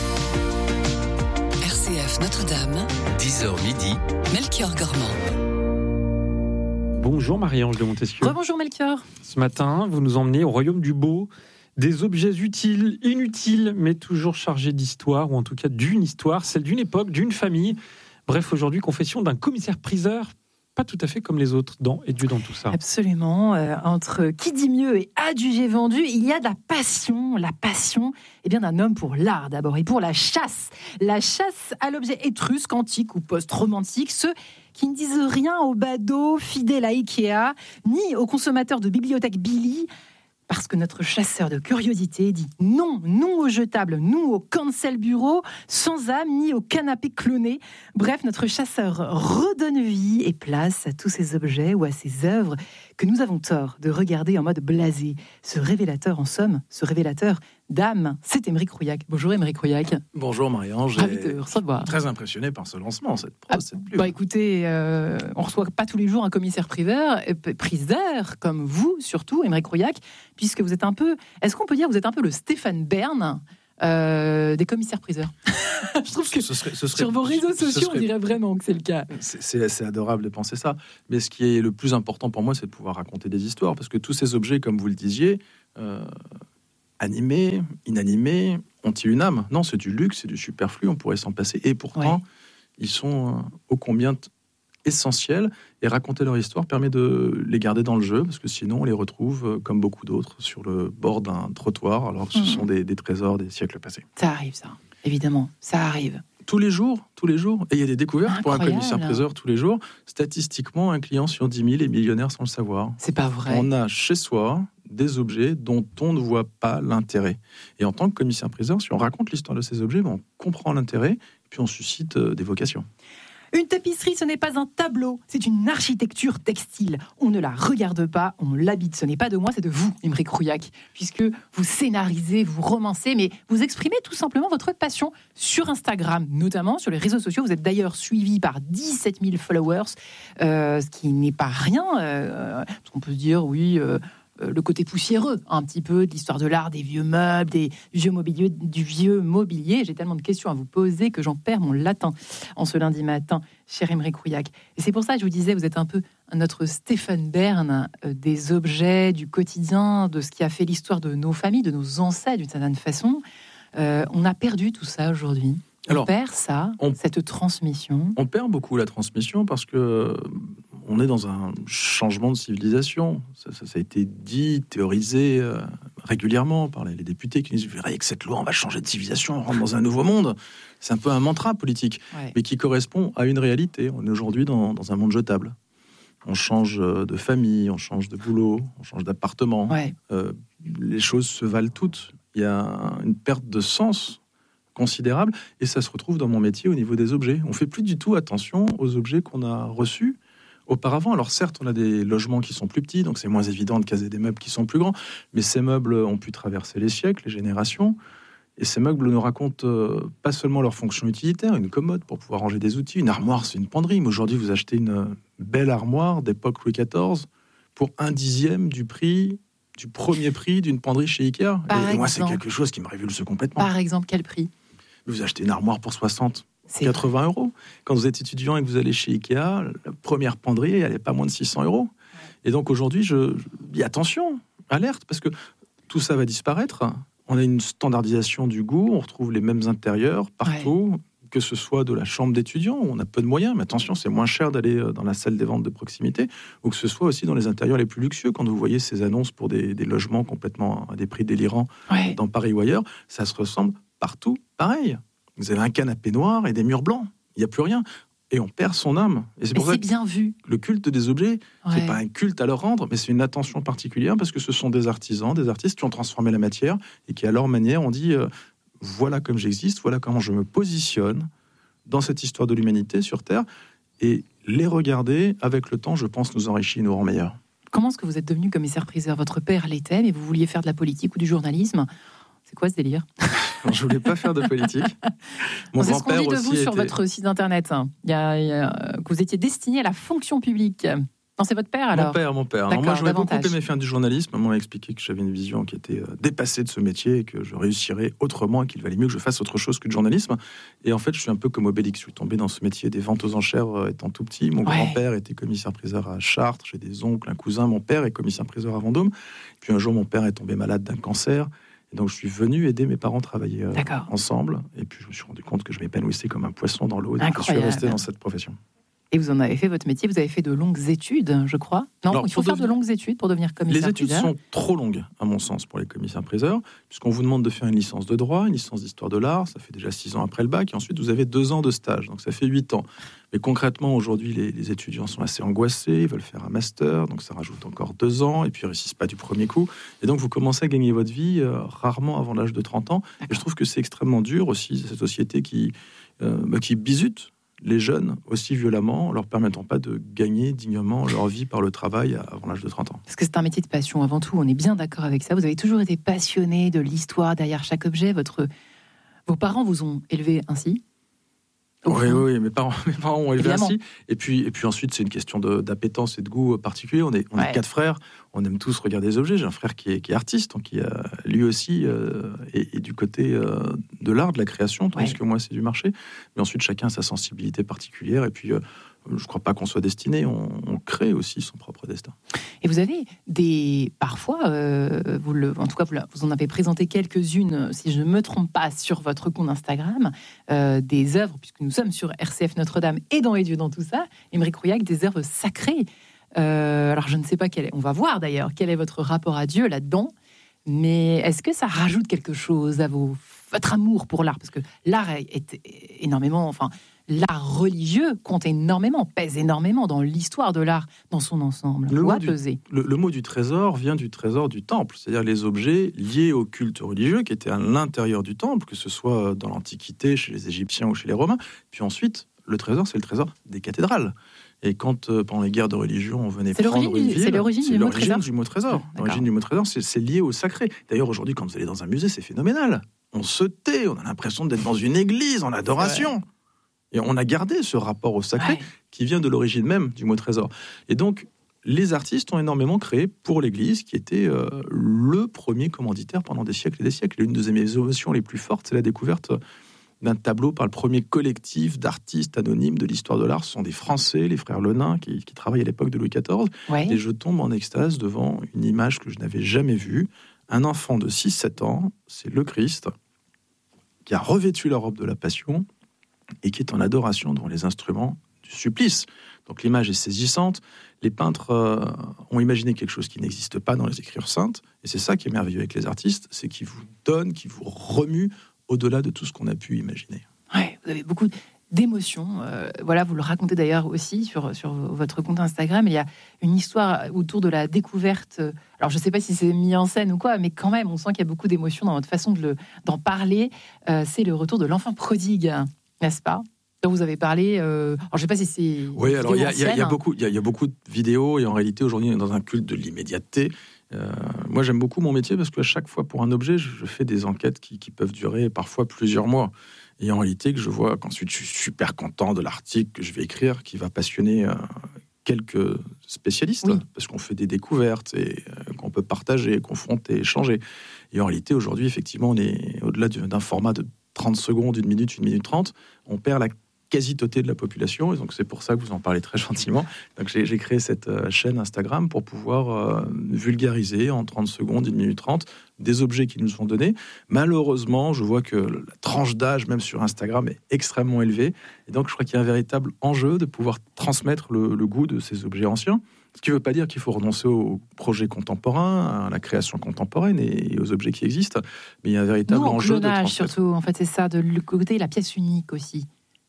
RCF Notre-Dame, 10h midi, Melchior Gormand. Bonjour Marie-Ange de Montesquieu. Rebonjour Melchior. Ce matin, vous nous emmenez au royaume du beau, des objets utiles, inutiles, mais toujours chargés d'histoire, ou en tout cas d'une histoire, celle d'une époque, d'une famille. Bref, aujourd'hui, confession d'un commissaire-priseur, pas tout à fait comme les autres dans Et Dieu dans tout ça. Absolument. Entre qui dit mieux et adjugé vendu, il y a de la passion d'un homme pour l'art d'abord et pour la chasse. La chasse à l'objet étrusque, antique ou post-romantique, ceux qui ne disent rien aux badauds fidèles à Ikea, ni aux consommateurs de bibliothèque Billy, parce que notre chasseur de curiosité dit non aux jetables, non au cancel bureau, sans âme, ni au canapé cloné. Bref, notre chasseur redonne vie et place à tous ces objets ou à ces œuvres que nous avons tort de regarder en mode blasé. Ce révélateur, en somme, ce révélateur d'âme, c'est Aymeric Rouillac. Bonjour Aymeric Rouillac. Bonjour Marie-Ange. Ravi de recevoir. Très impressionné par ce lancement, cette plume. Bah écoutez, on reçoit pas tous les jours un commissaire priseur comme vous, surtout Aymeric Rouillac, puisque vous êtes un peu, est-ce qu'on peut dire, vous êtes un peu le Stéphane Bern des commissaires-priseurs. Je trouve que sur vos réseaux sociaux, on dirait vraiment que c'est le cas. C'est assez adorable de penser ça. Mais ce qui est le plus important pour moi, c'est de pouvoir raconter des histoires. Parce que tous ces objets, comme vous le disiez, animés, inanimés, ont-ils une âme ? Non, c'est du luxe, c'est du superflu, on pourrait s'en passer. Et pourtant, ils sont ô combien essentiels. Et raconter leur histoire permet de les garder dans le jeu, parce que sinon, on les retrouve, comme beaucoup d'autres, sur le bord d'un trottoir, alors que ce sont des trésors des siècles passés. Ça arrive, ça. Évidemment, ça arrive. Tous les jours. Et il y a des découvertes pour un commissaire-priseur tous les jours. Statistiquement, un client sur 10 000 est millionnaire sans le savoir. C'est pas vrai. On a chez soi des objets dont on ne voit pas l'intérêt. Et en tant que commissaire-priseur, si on raconte l'histoire de ces objets, on comprend l'intérêt, puis on suscite des vocations. Une tapisserie, ce n'est pas un tableau, c'est une architecture textile. On ne la regarde pas, on l'habite. Ce n'est pas de moi, c'est de vous, Imric Rouillac, puisque vous scénarisez, vous romancez, mais vous exprimez tout simplement votre passion sur Instagram, notamment sur les réseaux sociaux. Vous êtes d'ailleurs suivi par 17 000 followers, ce qui n'est pas rien. Parce qu'on peut se dire, oui... le côté poussiéreux, un petit peu, de l'histoire de l'art, des vieux meubles, du vieux mobilier. J'ai tellement de questions à vous poser que j'en perds mon latin en ce lundi matin, cher Imric Rouillac. Et c'est pour ça que je vous disais, vous êtes un peu notre Stéphane Bern des objets, du quotidien, de ce qui a fait l'histoire de nos familles, de nos ancêtres, d'une certaine façon. On a perdu tout ça aujourd'hui. On perd ça, cette transmission. On perd beaucoup la transmission parce que on est dans un changement de civilisation. Ça a été dit, théorisé régulièrement par les députés qui disent « Avec cette loi, on va changer de civilisation, on rentre dans un nouveau monde ». C'est un peu un mantra politique, mais qui correspond à une réalité. On est aujourd'hui dans un monde jetable. On change de famille, on change de boulot, on change d'appartement. Les choses se valent toutes. Il y a une perte de sens considérable, et ça se retrouve dans mon métier au niveau des objets. On fait plus du tout attention aux objets qu'on a reçus auparavant. Alors certes, on a des logements qui sont plus petits, donc c'est moins évident de caser des meubles qui sont plus grands, mais ces meubles ont pu traverser les siècles, les générations, et ces meubles nous racontent pas seulement leur fonction utilitaire, une commode pour pouvoir ranger des outils, une armoire, c'est une penderie, mais aujourd'hui vous achetez une belle armoire d'époque Louis XIV pour 1/10 du prix, du premier prix d'une penderie chez Ikea. Et moi, c'est quelque chose qui me révulse complètement. Par exemple, quel prix ? Vous achetez une armoire pour 60, 80 euros. Quand vous êtes étudiant et que vous allez chez Ikea, la première penderie, elle n'est pas moins de 600 euros. Et donc aujourd'hui, je dis attention, alerte, parce que tout ça va disparaître. On a une standardisation du goût, on retrouve les mêmes intérieurs partout, que ce soit de la chambre d'étudiant, où on a peu de moyens, mais attention, c'est moins cher d'aller dans la salle des ventes de proximité, ou que ce soit aussi dans les intérieurs les plus luxueux. Quand vous voyez ces annonces pour des logements complètement à des prix délirants dans Paris ou ailleurs, ça se ressemble partout pareil. Vous avez un canapé noir et des murs blancs. Il n'y a plus rien. Et on perd son âme. Et c'est pour ça que bien vu. Le culte des objets, c'est pas un culte à leur rendre, mais c'est une attention particulière parce que ce sont des artisans, des artistes qui ont transformé la matière et qui, à leur manière, ont dit voilà comme j'existe, voilà comment je me positionne dans cette histoire de l'humanité sur Terre. Et les regarder, avec le temps, je pense, nous enrichit, nous rend meilleurs. Comment est-ce que vous êtes devenu commissaire-priseur ? Votre père l'était, mais vous vouliez faire de la politique ou du journalisme ? C'est quoi ce délire ? Alors, je voulais pas faire de politique. Mon grand-père aussi. C'est ce qu'on dit de vous sur votre site internet. Que vous étiez destiné à la fonction publique. Non, c'est votre père alors ? Mon père. Alors, moi, j'aurais beaucoup aimé faire du journalisme. Maman m'a expliqué que j'avais une vision qui était dépassée de ce métier et que je réussirais autrement et qu'il valait mieux que je fasse autre chose que du journalisme. Et en fait, je suis un peu comme Obélix. Je suis tombé dans ce métier des ventes aux enchères étant tout petit. Mon grand-père était commissaire-priseur à Chartres. J'ai des oncles, un cousin. Mon père est commissaire-priseur à Vendôme. Puis un jour, mon père est tombé malade d'un cancer. Et donc, je suis venu aider mes parents travailler ensemble. Et puis, je me suis rendu compte que je m'épanouissais comme un poisson dans l'eau. Et donc, je suis resté dans cette profession. Et vous en avez fait votre métier, vous avez fait de longues études, je crois. Non, alors, il faut faire de longues études pour devenir commissaire-priseur. Les études sont trop longues, à mon sens, pour les commissaires-priseurs, puisqu'on vous demande de faire une licence de droit, une licence d'histoire de l'art, ça fait déjà 6 ans après le bac, et ensuite vous avez 2 ans de stage, donc ça fait 8 ans. Mais concrètement, aujourd'hui, les étudiants sont assez angoissés, ils veulent faire un master, donc ça rajoute encore 2 ans, et puis ils ne réussissent pas du premier coup. Et donc vous commencez à gagner votre vie rarement avant l'âge de 30 ans. Et je trouve que c'est extrêmement dur aussi, cette société qui bisute les jeunes aussi violemment, en leur permettant pas de gagner dignement leur vie par le travail avant l'âge de 30 ans. Parce que c'est un métier de passion avant tout, on est bien d'accord avec ça. Vous avez toujours été passionné de l'histoire derrière chaque objet. Vos parents vous ont élevé ainsi ? Oui, mes parents ont élevé ainsi. Et puis ensuite, c'est une question d'appétence et de goût particulier. On est 4 frères, on aime tous regarder les objets. J'ai un frère qui est artiste, donc qui lui aussi est du côté de l'art, de la création, tandis que moi, c'est du marché. Mais ensuite, chacun a sa sensibilité particulière. Et puis, je ne crois pas qu'on soit destiné, on crée aussi son propre destin. Et vous avez parfois, en tout cas, vous en avez présenté quelques-unes, si je ne me trompe pas, sur votre compte Instagram, des œuvres, puisque nous sommes sur RCF Notre-Dame et dans les dieux dans tout ça, Aymeric Rouillac, des œuvres sacrées. Alors je ne sais pas on va voir d'ailleurs quel est votre rapport à Dieu là-dedans, mais est-ce que ça rajoute quelque chose à votre amour pour l'art? Parce que l'art est énormément, l'art religieux compte énormément, pèse énormément dans l'histoire de l'art dans son ensemble. Le mot du trésor vient du trésor du temple, c'est-à-dire les objets liés au culte religieux qui étaient à l'intérieur du temple, que ce soit dans l'Antiquité, chez les Égyptiens ou chez les Romains. Puis ensuite, le trésor, c'est le trésor des cathédrales. Et quand, pendant les guerres de religion, on venait prendre une ville... C'est l'origine du mot trésor. L'origine du mot trésor, c'est lié au sacré. D'ailleurs, aujourd'hui, quand vous allez dans un musée, c'est phénoménal. On se tait, on a l'impression d'être dans une église, en adoration. Et on a gardé ce rapport au sacré qui vient de l'origine même du mot trésor. Et donc, les artistes ont énormément créé pour l'Église, qui était le premier commanditaire pendant des siècles et des siècles. L'une de mes émotions les plus fortes, c'est la découverte d'un tableau par le premier collectif d'artistes anonymes de l'histoire de l'art. Ce sont des Français, les frères Lenain, qui travaillaient à l'époque de Louis XIV. Et je tombe en extase devant une image que je n'avais jamais vue. Un enfant de 6-7 ans, c'est le Christ, qui a revêtu la robe de la Passion, et qui est en adoration devant les instruments du supplice. Donc l'image est saisissante. Les peintres ont imaginé quelque chose qui n'existe pas dans les Écritures saintes, et c'est ça qui est merveilleux avec les artistes, c'est qu'ils vous donnent, qu'ils vous remuent au-delà de tout ce qu'on a pu imaginer. Ouais, vous avez beaucoup d'émotions. Vous le racontez d'ailleurs aussi sur votre compte Instagram. Il y a une histoire autour de la découverte. Alors, je ne sais pas si c'est mis en scène ou quoi, mais quand même, on sent qu'il y a beaucoup d'émotions dans votre façon d'en parler. C'est le retour de l'enfant prodigue, n'est-ce pas? dont vous avez parlé. Alors, je ne sais pas si c'est... Oui, alors il y a beaucoup de vidéos, et en réalité, aujourd'hui, on est dans un culte de l'immédiateté. Moi, j'aime beaucoup mon métier parce qu'à chaque fois, pour un objet, je fais des enquêtes qui peuvent durer parfois plusieurs mois. Et en réalité, que je vois qu'ensuite, je suis super content de l'article que je vais écrire, qui va passionner quelques spécialistes, parce qu'on fait des découvertes et qu'on peut partager, confronter, échanger. Et en réalité, aujourd'hui, effectivement, on est au-delà d'un format de 30 secondes, 1 minute 30, on perd la quasi-totalité de la population, et donc c'est pour ça que vous en parlez très gentiment. Donc j'ai créé cette chaîne Instagram pour pouvoir vulgariser en 30 secondes, 1 minute 30, des objets qui nous sont donnés. Malheureusement, je vois que la tranche d'âge, même sur Instagram, est extrêmement élevée, et donc je crois qu'il y a un véritable enjeu de pouvoir transmettre le goût de ces objets anciens. Ce qui ne veut pas dire qu'il faut renoncer aux projets contemporains, à la création contemporaine et aux objets qui existent, mais il y a un véritable enjeu de transmettre. Surtout, en fait, c'est ça, de le côté la pièce unique aussi.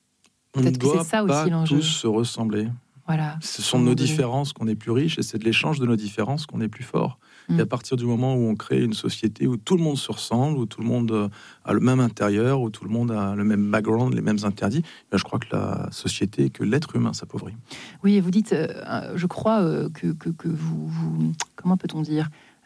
On ne doit pas tous se ressembler. Voilà. Ce sont de nos différences qu'on est plus riches, et c'est de l'échange de nos différences qu'on est plus fort. Et à partir du moment où on crée une société où tout le monde se ressemble, où tout le monde a le même intérieur, où tout le monde a le même background, les mêmes interdits, je crois que la société, que l'être humain s'appauvrit. Oui, et vous dites, je crois que vous comment peut-on dire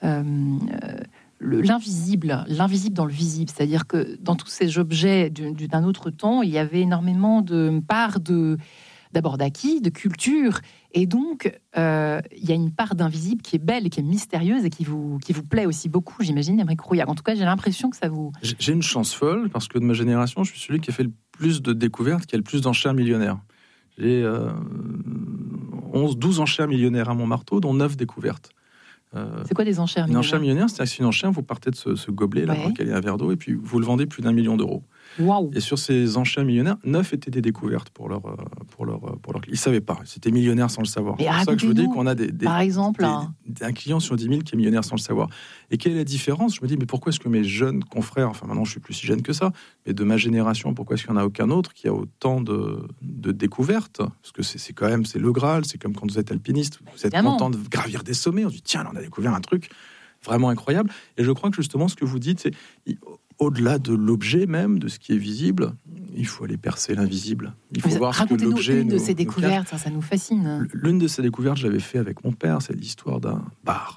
l'invisible dans le visible, c'est-à-dire que dans tous ces objets d'un autre temps, il y avait énormément de parts d'abord d'acquis, de culture, et donc il y a une part d'invisible qui est belle et qui est mystérieuse et qui vous plaît aussi beaucoup, j'imagine, Aymeric Rouillac. En tout cas, j'ai l'impression que ça vous... J'ai une chance folle, parce que de ma génération, je suis celui qui a fait le plus de découvertes, qui a le plus d'enchères millionnaires. J'ai 12 enchères millionnaires à mon marteau, dont 9 découvertes. C'est quoi des enchères millionnaires? Une enchère millionnaire, c'est-à-dire que c'est une enchère, vous partez de ce gobelet là, dans lequel il y a un verre d'eau, et puis vous le vendez plus d'1 million d'euros. Wow. Et sur ces enchères millionnaires, 9 étaient des découvertes pour leur ils ne savaient pas, c'était millionnaire sans le savoir. C'est pour ça que je vous dis qu'on a par exemple, un client sur 10 000 qui est millionnaire sans le savoir. Et quelle est la différence? Je me dis, mais pourquoi est-ce que mes jeunes confrères, enfin maintenant je suis plus si jeune que ça, mais de ma génération, pourquoi est-ce qu'il n'y en a aucun autre qui a autant de découvertes? Parce que c'est quand même, c'est le Graal, c'est comme quand vous êtes alpiniste, vous êtes content de gravir des sommets, on se dit, tiens, là, on a découvert un truc vraiment incroyable. Et je crois que justement, ce que vous dites, c'est au-delà de l'objet même, de ce qui est visible, il faut aller percer l'invisible. Il faut voir ce que l'objet une de ces découvertes, ça nous fascine. L'une de ces découvertes, je l'avais fait avec mon père, c'est l'histoire d'un bar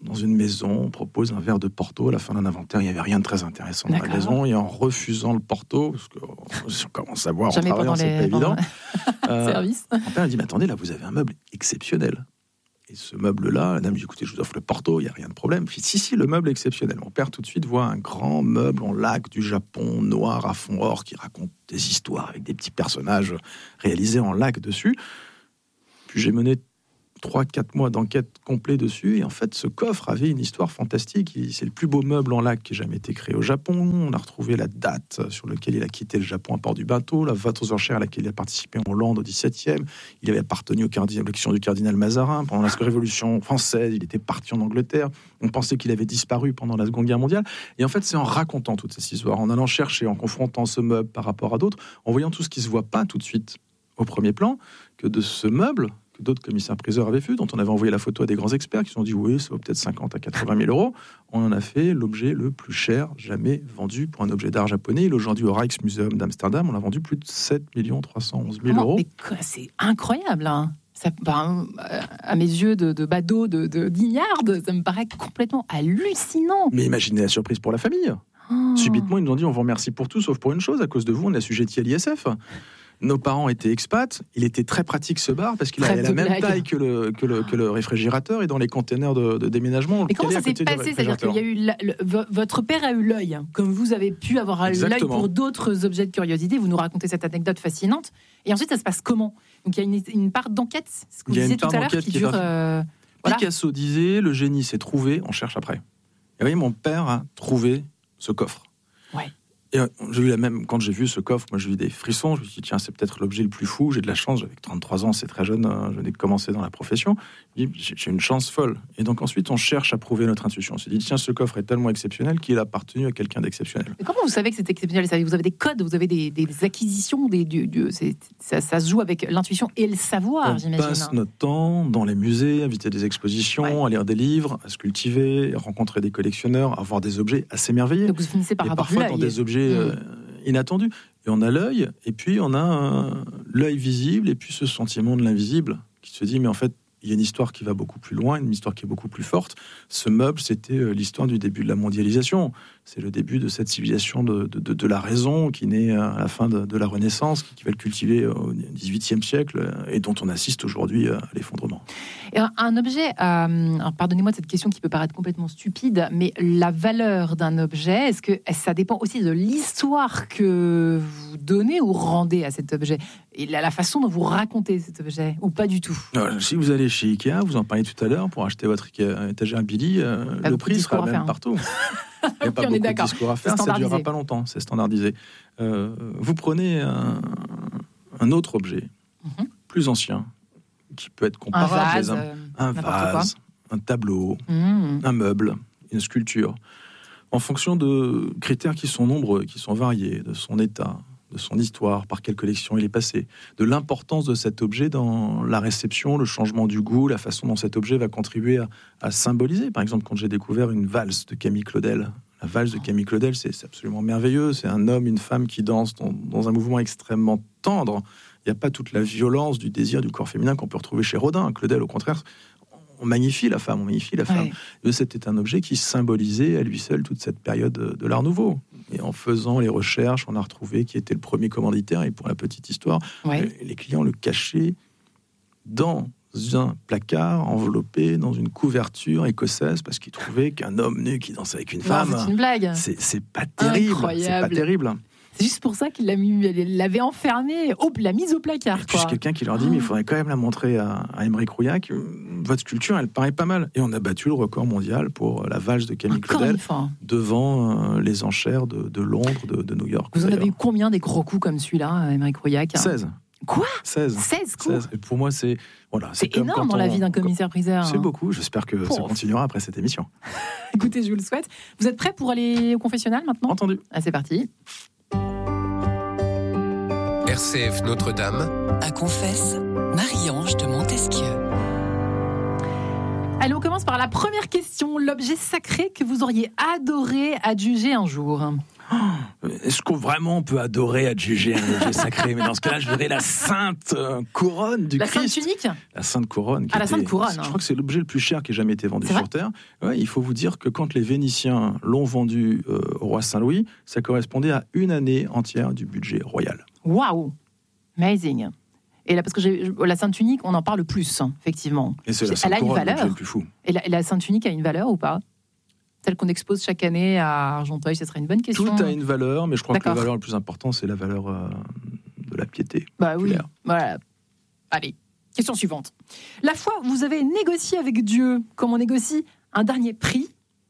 dans une maison, on propose un verre de Porto. À la fin d'un inventaire, il n'y avait rien de très intéressant dans la maison. Et en refusant le Porto, parce qu'on commence à boire en travaillant, c'est pas évident. Service. Mon père dit, mais attendez, là, vous avez un meuble exceptionnel. Et ce meuble-là, la dame dit, écoutez, je vous offre le Porto, il n'y a rien de problème. Je dis, si, le meuble est exceptionnel. Mon père, tout de suite, voit un grand meuble en laque du Japon, noir à fond or, qui raconte des histoires avec des petits personnages réalisés en laque dessus. Puis j'ai mené 3-4 mois d'enquête complet dessus, et en fait ce coffre avait une histoire fantastique. C'est le plus beau meuble en laque qui ait jamais été créé au Japon. On a retrouvé la date sur laquelle il a quitté le Japon à port du bateau, la vente aux enchères à laquelle il a participé en Hollande au XVIIe. Il avait appartenu aux collections du cardinal Mazarin pendant la Révolution française. Il était parti en Angleterre. On pensait qu'il avait disparu pendant la Seconde Guerre mondiale. Et en fait, c'est en racontant toute cette histoire, en allant chercher, en confrontant ce meuble par rapport à d'autres, en voyant tout ce qui se voit pas tout de suite au premier plan, que de ce meuble que d'autres commissaires-priseurs avaient vu, dont on avait envoyé la photo à des grands experts qui se sont dit oui, ça vaut peut-être 50 à 80 000 euros. On en a fait l'objet le plus cher jamais vendu pour un objet d'art japonais. Aujourd'hui, au Rijksmuseum d'Amsterdam, on a vendu plus de 7 311 000 euros. Mais c'est incroyable, hein. Ça, à mes yeux de badaud, d'ignarde, ça me paraît complètement hallucinant. Mais imaginez la surprise pour la famille. Subitement, ils nous ont dit on vous remercie pour tout, sauf pour une chose, à cause de vous, on est assujetti à l'ISF. Nos parents étaient expats, il était très pratique ce bar parce qu'il avait la même taille que le réfrigérateur et dans les containers de déménagement. Mais comment ça s'est passé ? C'est-à-dire qu'il y a eu votre père a eu l'œil, comme vous avez pu avoir l'œil pour d'autres objets de curiosité. Vous nous racontez cette anecdote fascinante. Et ensuite, ça se passe comment ? Donc il y a une part d'enquête, ce que vous disiez tout à l'heure, qui dure. Picasso disait le génie s'est trouvé, on cherche après. Et vous voyez, mon père a trouvé ce coffre. Ouais. Et j'ai eu quand j'ai vu ce coffre, moi j'ai eu des frissons. Je me suis dit, tiens, c'est peut-être l'objet le plus fou. J'ai de la chance, j'avais 33 ans, c'est très jeune, je venais de commencer dans la profession. J'ai une chance folle. Et donc ensuite, on cherche à prouver notre intuition. On s'est dit, tiens, ce coffre est tellement exceptionnel qu'il a appartenu à quelqu'un d'exceptionnel. Mais comment vous savez que c'est exceptionnel ? Vous avez des codes, vous avez des acquisitions, ça se joue avec l'intuition et le savoir, j'imagine. On passe notre temps dans les musées, à visiter des expositions, à lire des livres, à se cultiver, à rencontrer des collectionneurs, à voir des objets assez merveilleux. Donc vous finissez par avoir parfois dans des objets inattendus. Et on a l'œil, et puis on a l'œil visible, et puis ce sentiment de l'invisible qui se dit, mais en fait, il y a une histoire qui va beaucoup plus loin, une histoire qui est beaucoup plus forte. Ce meuble, c'était l'histoire du début de la mondialisation. C'est le début de cette civilisation de la raison qui naît à la fin de la Renaissance, qui va le cultiver au XVIIIe siècle et dont on assiste aujourd'hui à l'effondrement. Et un objet, alors pardonnez-moi de cette question qui peut paraître complètement stupide, mais la valeur d'un objet, est-ce que ça dépend aussi de l'histoire que vous donnez ou rendez à cet objet ? Et la façon dont vous racontez cet objet, ou pas du tout ? Alors, si vous allez chez Ikea, vous en parliez tout à l'heure, pour acheter votre étagère Billy, le prix sera le même partout. Il n'y a pas beaucoup de discours à faire, ça ne durera pas longtemps, c'est standardisé. Vous prenez un autre objet, plus ancien, qui peut être comparable. Un vase, un tableau, un meuble, une sculpture, en fonction de critères qui sont nombreux, qui sont variés, de son état, de son histoire, par quelle collection il est passé, de l'importance de cet objet dans la réception, le changement du goût, la façon dont cet objet va contribuer à symboliser. Par exemple, quand j'ai découvert une valse de Camille Claudel, la valse de Camille Claudel, c'est absolument merveilleux. C'est un homme, une femme qui dansent dans un mouvement extrêmement tendre. Il n'y a pas toute la violence du désir du corps féminin qu'on peut retrouver chez Rodin. Claudel, au contraire, on magnifie la femme, Ouais. Et c'était un objet qui symbolisait à lui seul toute cette période de l'Art Nouveau. Et en faisant les recherches, on a retrouvé qui était le premier commanditaire. Et pour la petite histoire, les clients le cachaient dans un placard enveloppé dans une couverture écossaise parce qu'ils trouvaient qu'un homme nu qui dansait avec une femme, c'est une blague. C'est pas terrible. Incroyable. C'est pas terrible. C'est juste pour ça qu'il l'avait enfermé, l'a mise au placard. Et puis quelqu'un qui leur dit, mais il faudrait quand même la montrer à Aymeric Rouillac. Votre sculpture, elle paraît pas mal. Et on a battu le record mondial pour la valse de Camille Claudel devant les enchères de Londres, de New York. Vous en avez eu combien des gros coups comme celui-là, Aymeric Rouillac ? 16. Quoi ? 16 coups. 16. Et pour moi, c'est énorme dans la vie d'un commissaire-priseur. C'est beaucoup. J'espère que ça continuera après cette émission. Écoutez, je vous le souhaite. Vous êtes prêts pour aller au confessionnal maintenant ? Entendu. C'est parti. RCF Notre-Dame. À Confesse, Marie-Ange de Montesquieu. Allez, on commence par la première question. L'objet sacré que vous auriez adoré adjuger un jour ? est-ce qu'on vraiment peut adorer adjuger un objet sacré? Mais dans ce cas-là, je verrais la sainte couronne du Christ. La sainte tunique? La sainte couronne. La sainte couronne. Je crois que c'est l'objet le plus cher qui ait jamais été vendu sur Terre. Ouais, il faut vous dire que quand les Vénitiens l'ont vendu au roi Saint-Louis, ça correspondait à une année entière du budget royal. Waouh! Amazing! Et là, parce que la sainte tunique, on en parle plus, effectivement. Et c'est la sainte couronne, l'objet le plus fou. Et la sainte tunique a une valeur ou pas? Celle qu'on expose chaque année à Argenteuil, ce serait une bonne question. Tout a une valeur, mais je crois que la valeur la plus importante, c'est la valeur de la piété. Bah oui, voilà. Allez, question suivante. La foi, vous avez négocié avec Dieu, comme on négocie un dernier prix.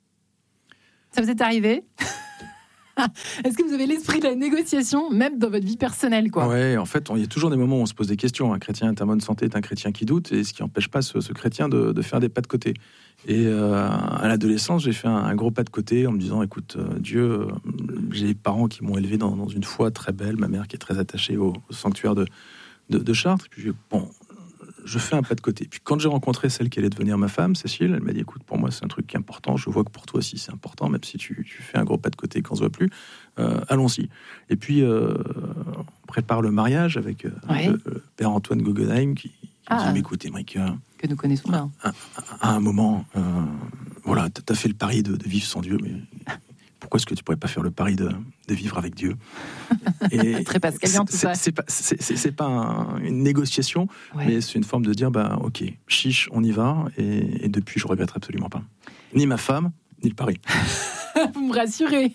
Ça vous est arrivé? Est-ce que vous avez l'esprit de la négociation, même dans votre vie personnelle, quoi? Ouais, en fait, il y a toujours des moments où on se pose des questions. Un chrétien est en bonne santé, est un chrétien qui doute, et ce qui n'empêche pas ce chrétien de faire des pas de côté. Et à l'adolescence, j'ai fait un gros pas de côté en me disant, écoute, Dieu, j'ai des parents qui m'ont élevé dans une foi très belle, ma mère qui est très attachée au sanctuaire de Chartres. Et puis, je fais un pas de côté. Puis quand j'ai rencontré celle qui allait devenir ma femme, Cécile, elle m'a dit, écoute, pour moi c'est un truc qui est important, je vois que pour toi aussi c'est important, même si tu fais un gros pas de côté qu'on se voit plus, allons-y. Et puis on prépare le mariage avec le père Antoine Guggenheim qui dit, mais écoute, Émeric, que nous connaissons bien. À un moment, voilà, t'as fait le pari de vivre sans Dieu, mais pourquoi est-ce que tu pourrais pas faire le pari de vivre avec Dieu? Et très pascalien tout ça. C'est pas une négociation, mais c'est une forme de dire, ok, chiche, on y va. Et depuis, je regrette absolument pas. Ni ma femme, ni le pari. Vous me rassurez.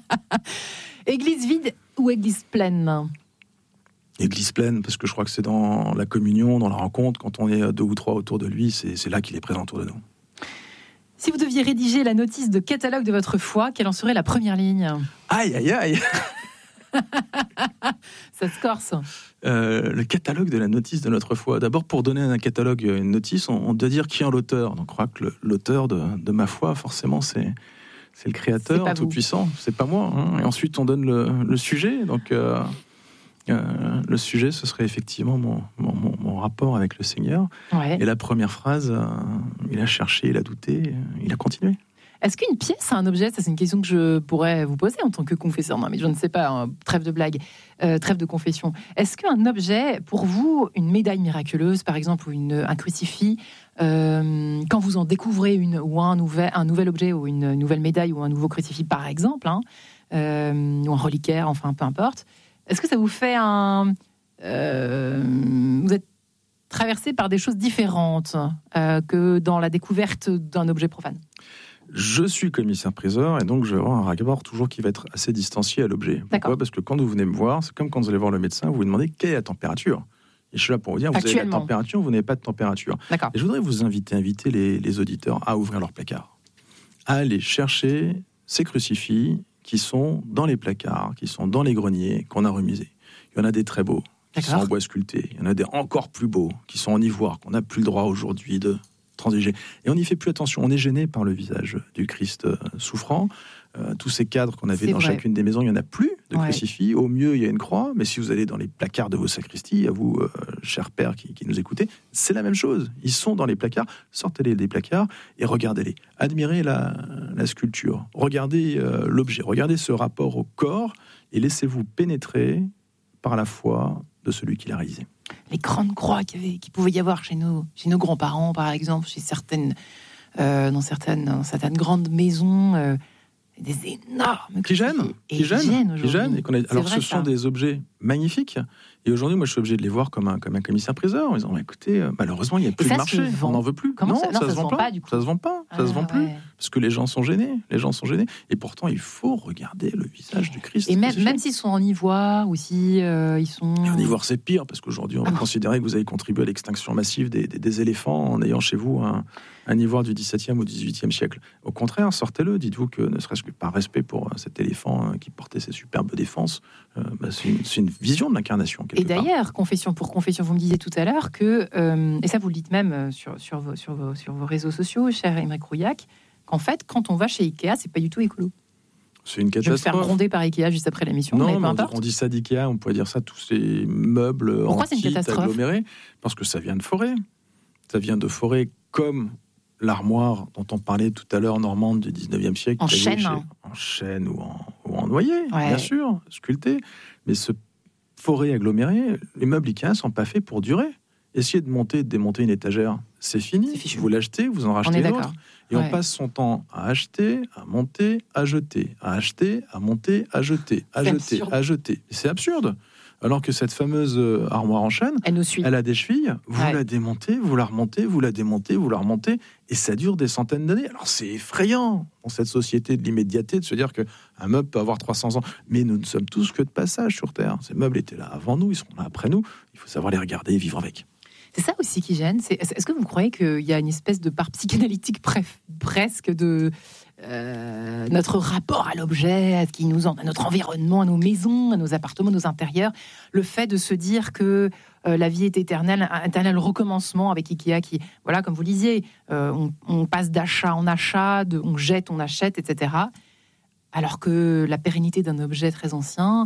Église vide ou église pleine? Église pleine, parce que je crois que c'est dans la communion, dans la rencontre, quand on est 2 ou 3 autour de lui, c'est là qu'il est présent autour de nous. Si vous deviez rédiger la notice de catalogue de votre foi, quelle en serait la première ligne? Aïe, aïe, aïe. Ça se corse. Le catalogue de la notice de notre foi. D'abord, pour donner un catalogue, une notice, on doit dire qui est l'auteur. Donc, je crois que l'auteur de ma foi, forcément, c'est le Créateur tout-puissant. C'est pas moi. Hein. Et ensuite, on donne le sujet. Donc, le sujet, ce serait effectivement mon rapport avec le Seigneur. Et la première phrase, il a cherché, il a douté, il a continué. Est-ce qu'une pièce a un objet? Ça, c'est une question que je pourrais vous poser en tant que confesseur. Non, mais je ne sais pas, trêve de blague, trêve de confession. Est-ce qu'un objet, pour vous, une médaille miraculeuse, par exemple, ou un crucifix, quand vous en découvrez ou un nouvel objet, ou une nouvelle médaille, ou un nouveau crucifix, par exemple, ou un reliquaire, enfin, peu importe, est-ce que ça vous fait vous êtes traversé par des choses différentes que dans la découverte d'un objet profane? Je suis commissaire-priseur et donc je vais avoir un rapport toujours qui va être assez distancié à l'objet. Pourquoi? Parce que quand vous venez me voir, c'est comme quand vous allez voir le médecin, vous vous demandez quelle est la température. Et je suis là pour vous dire, vous avez la température, vous n'avez pas de température. Et je voudrais vous inviter les auditeurs à ouvrir leur placard, à aller chercher ces crucifix qui sont dans les placards, qui sont dans les greniers, qu'on a remisés. Il y en a des très beaux, qui sont en bois sculpté. Il y en a des encore plus beaux, qui sont en ivoire, qu'on n'a plus le droit aujourd'hui de transiger. Et on n'y fait plus attention. On est gêné par le visage du Christ souffrant. Tous ces cadres qu'on avait dans chacune des maisons, il n'y en a plus de crucifix. Au mieux, il y a une croix. Mais si vous allez dans les placards de vos sacristies, à vous, chers pères qui nous écoutez, c'est la même chose. Ils sont dans les placards. Sortez-les des placards et regardez-les. Admirez la sculpture. Regardez l'objet. Regardez ce rapport au corps et laissez-vous pénétrer par la foi de celui qui l'a réalisé. Les grandes croix qu'il pouvait y avoir chez nos grands-parents, par exemple, dans certaines grandes maisons, des énormes qui gênent. Alors, ce sont des objets magnifiques. Et aujourd'hui, moi, je suis obligé de les voir comme un commissaire-priseur en disant, écoutez, malheureusement, il n'y a plus de marché. On n'en veut plus. Ça se vend pas, du coup. Ça se vend pas. Ça se vend plus. Parce que les gens sont gênés. Et pourtant, il faut regarder le visage du Christ. Et même s'ils sont en ivoire ou si ils sont... Et en ivoire, c'est pire, parce qu'aujourd'hui, on va considérer que vous avez contribué à l'extinction massive des éléphants en ayant chez vous un ivoire du XVIIe ou XVIIIe siècle. Au contraire, sortez-le. Dites-vous que, ne serait-ce que par respect pour cet éléphant qui portait ses superbes défenses, c'est une vision de l'incarnation. Et d'ailleurs, confession pour confession, vous me disiez tout à l'heure que, et ça vous le dites même sur vos réseaux sociaux, cher Émeric Rouillac, qu'en fait, quand on va chez Ikea, c'est pas du tout écolo. C'est une catastrophe. Je vais me faire gronder par Ikea juste après l'émission. Non, mais on dit ça d'Ikea, on pourrait dire ça tous ces meubles en kit agglomérés, parce que ça vient de forêt. Ça vient de forêt comme l'armoire dont on parlait tout à l'heure, normande du 19e siècle. En chêne. En chêne ou en noyer, bien sûr, sculpté. Mais ce forêt aggloméré, les meubles Ikea ne sont pas faits pour durer. Essayez de monter et de démonter une étagère, c'est fini. Vous l'achetez, vous en rachetez une autre. Et on passe son temps à acheter, à monter, à jeter, à acheter, à monter, à jeter, à jeter, à jeter. C'est absurde. Alors que cette fameuse armoire en chêne, elle a des chevilles, vous la démontez, vous la remontez, vous la démontez, vous la remontez, et ça dure des centaines d'années. Alors c'est effrayant, dans cette société de l'immédiateté, de se dire qu'un meuble peut avoir 300 ans. Mais nous ne sommes tous que de passage sur Terre. Ces meubles étaient là avant nous, ils seront là après nous. Il faut savoir les regarder et vivre avec. C'est ça aussi qui gêne. Est-ce que vous croyez qu'il y a une espèce de part psychanalytique presque de notre rapport à l'objet, à notre environnement, à nos maisons, à nos appartements, à nos intérieurs, le fait de se dire que la vie est éternelle, un éternel recommencement avec Ikea qui, voilà, comme vous le disiez, on passe d'achat en achat, on jette, on achète, etc. Alors que la pérennité d'un objet très ancien,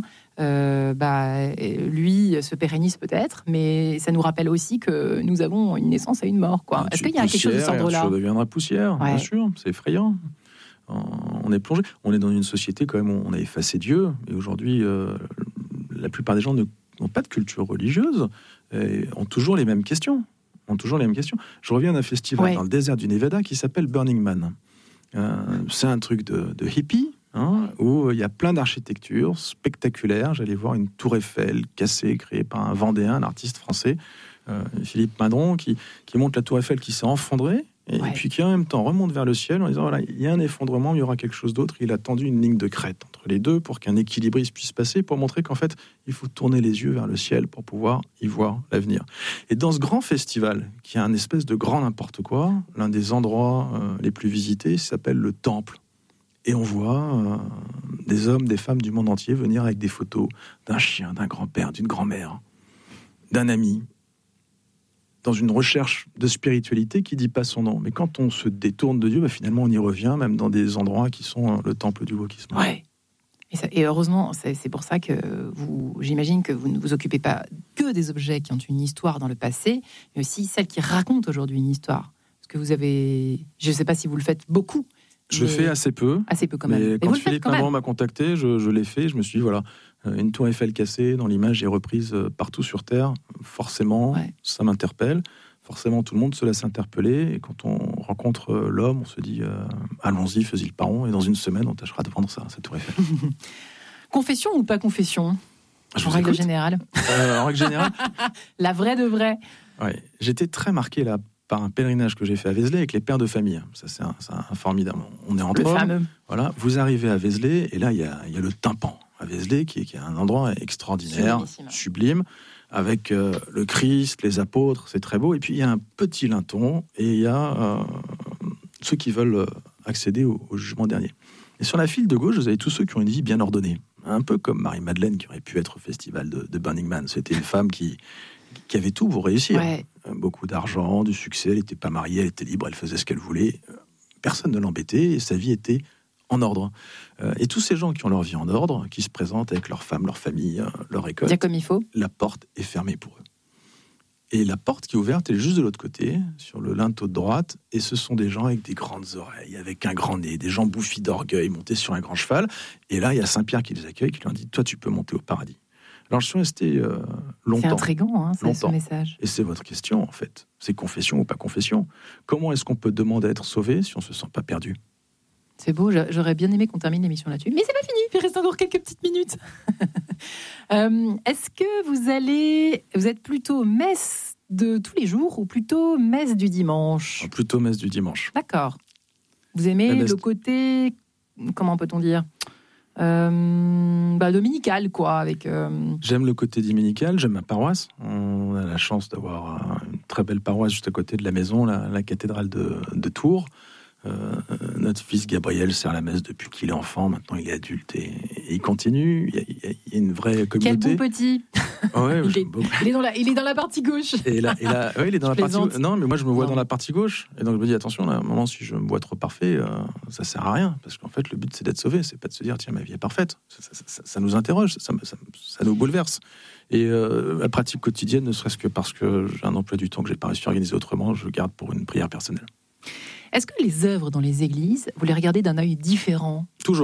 lui, se pérennise peut-être, mais ça nous rappelle aussi que nous avons une naissance et une mort. Quoi. Est-ce qu'il y a quelque chose de cet ordre-là ? Ça deviendra poussière, bien sûr, c'est effrayant. On est plongé. On est dans une société quand même où on a effacé Dieu, et aujourd'hui, la plupart des gens n'ont pas de culture religieuse, et ont toujours les mêmes questions. Je reviens d'un festival dans le désert du Nevada qui s'appelle Burning Man. C'est un truc de hippie. Où il y a plein d'architectures spectaculaires. J'allais voir une tour Eiffel cassée, créée par un Vendéen, un artiste français, Philippe Madron, qui monte la tour Eiffel qui s'est effondrée, et puis qui en même temps remonte vers le ciel en disant voilà, il y a un effondrement, il y aura quelque chose d'autre. Il a tendu une ligne de crête entre les deux pour qu'un équilibriste puisse passer, pour montrer qu'en fait, il faut tourner les yeux vers le ciel pour pouvoir y voir l'avenir. Et dans ce grand festival, qui a un espèce de grand n'importe quoi, l'un des endroits les plus visités s'appelle le Temple. Et on voit des hommes, des femmes du monde entier venir avec des photos d'un chien, d'un grand-père, d'une grand-mère, d'un ami, dans une recherche de spiritualité qui ne dit pas son nom. Mais quand on se détourne de Dieu, finalement on y revient, même dans des endroits qui sont le temple du wokisme. Ouais. Et heureusement, c'est pour ça que j'imagine que vous ne vous occupez pas que des objets qui ont une histoire dans le passé, mais aussi celles qui racontent aujourd'hui une histoire. Parce que vous avez... Je ne sais pas si vous le faites beaucoup. Je le fais assez peu quand même. Mais quand Philippe Madron m'a contacté, je l'ai fait. Je me suis dit, voilà, une tour Eiffel cassée, dont l'image est reprise partout sur Terre. Forcément, ça m'interpelle. Forcément, tout le monde se laisse interpeller. Et quand on rencontre l'homme, on se dit, allons-y, fais-y le paron. Et dans une semaine, on tâchera de vendre ça, cette tour Eiffel. Confession ou pas confession ? En règle générale. En règle générale. La vraie de vraie. Ouais. J'étais très marqué là par un pèlerinage que j'ai fait à Vézelay avec les pères de famille. Ça, c'est un formidable. On est en fameux. Voilà, vous arrivez à Vézelay et là, il y a le tympan à Vézelay qui est un endroit extraordinaire, sublime, avec le Christ, les apôtres, c'est très beau. Et puis, il y a un petit linton et il y a ceux qui veulent accéder au jugement dernier. Et sur la file de gauche, vous avez tous ceux qui ont une vie bien ordonnée. Un peu comme Marie-Madeleine qui aurait pu être au festival de Burning Man. C'était une femme qui avait tout pour réussir. Ouais. Beaucoup d'argent, du succès, elle n'était pas mariée, elle était libre, elle faisait ce qu'elle voulait. Personne ne l'embêtait et sa vie était en ordre. Et tous ces gens qui ont leur vie en ordre, qui se présentent avec leur femme, leur famille, leur école, bien comme il faut. La porte est fermée pour eux. Et la porte qui est ouverte, elle est juste de l'autre côté, sur le linteau de droite, et ce sont des gens avec des grandes oreilles, avec un grand nez, des gens bouffis d'orgueil, montés sur un grand cheval. Et là, il y a Saint-Pierre qui les accueille, qui leur dit « Toi, tu peux monter au paradis ». Alors, je suis resté longtemps. C'est intriguant, ce message. Et c'est votre question, en fait. C'est confession ou pas confession. Comment est-ce qu'on peut demander à être sauvé si on ne se sent pas perdu ? C'est beau, j'aurais bien aimé qu'on termine l'émission là-dessus. Mais c'est pas fini, il reste encore quelques petites minutes. Est-ce que vous êtes plutôt messe de tous les jours ou plutôt messe du dimanche ? Plutôt messe du dimanche. D'accord. Vous aimez le côté, comment peut-on dire ? Dominical, quoi. Avec, J'aime le côté dominical, j'aime ma paroisse. On a la chance d'avoir une très belle paroisse juste à côté de la maison, la cathédrale de Tours. Notre fils Gabriel sert la messe depuis qu'il est enfant. Maintenant, il est adulte et il continue. Il y a une vraie communauté. Quel beau petit. Ouais, il est dans la partie gauche. Et là, il est dans la partie gauche. Non, mais moi, je me vois dans la partie gauche. Et donc, je me dis, attention, là, à un moment, si je me vois trop parfait, ça sert à rien. Parce qu'en fait, le but, c'est d'être sauvé. C'est pas de se dire, tiens, ma vie est parfaite. Ça nous interroge, ça nous bouleverse. Et la pratique quotidienne, ne serait-ce que parce que j'ai un emploi du temps que j'ai pas réussi à organiser autrement, je le garde pour une prière personnelle. Est-ce que les œuvres dans les églises, vous les regardez d'un œil différent Toujours. De nous ?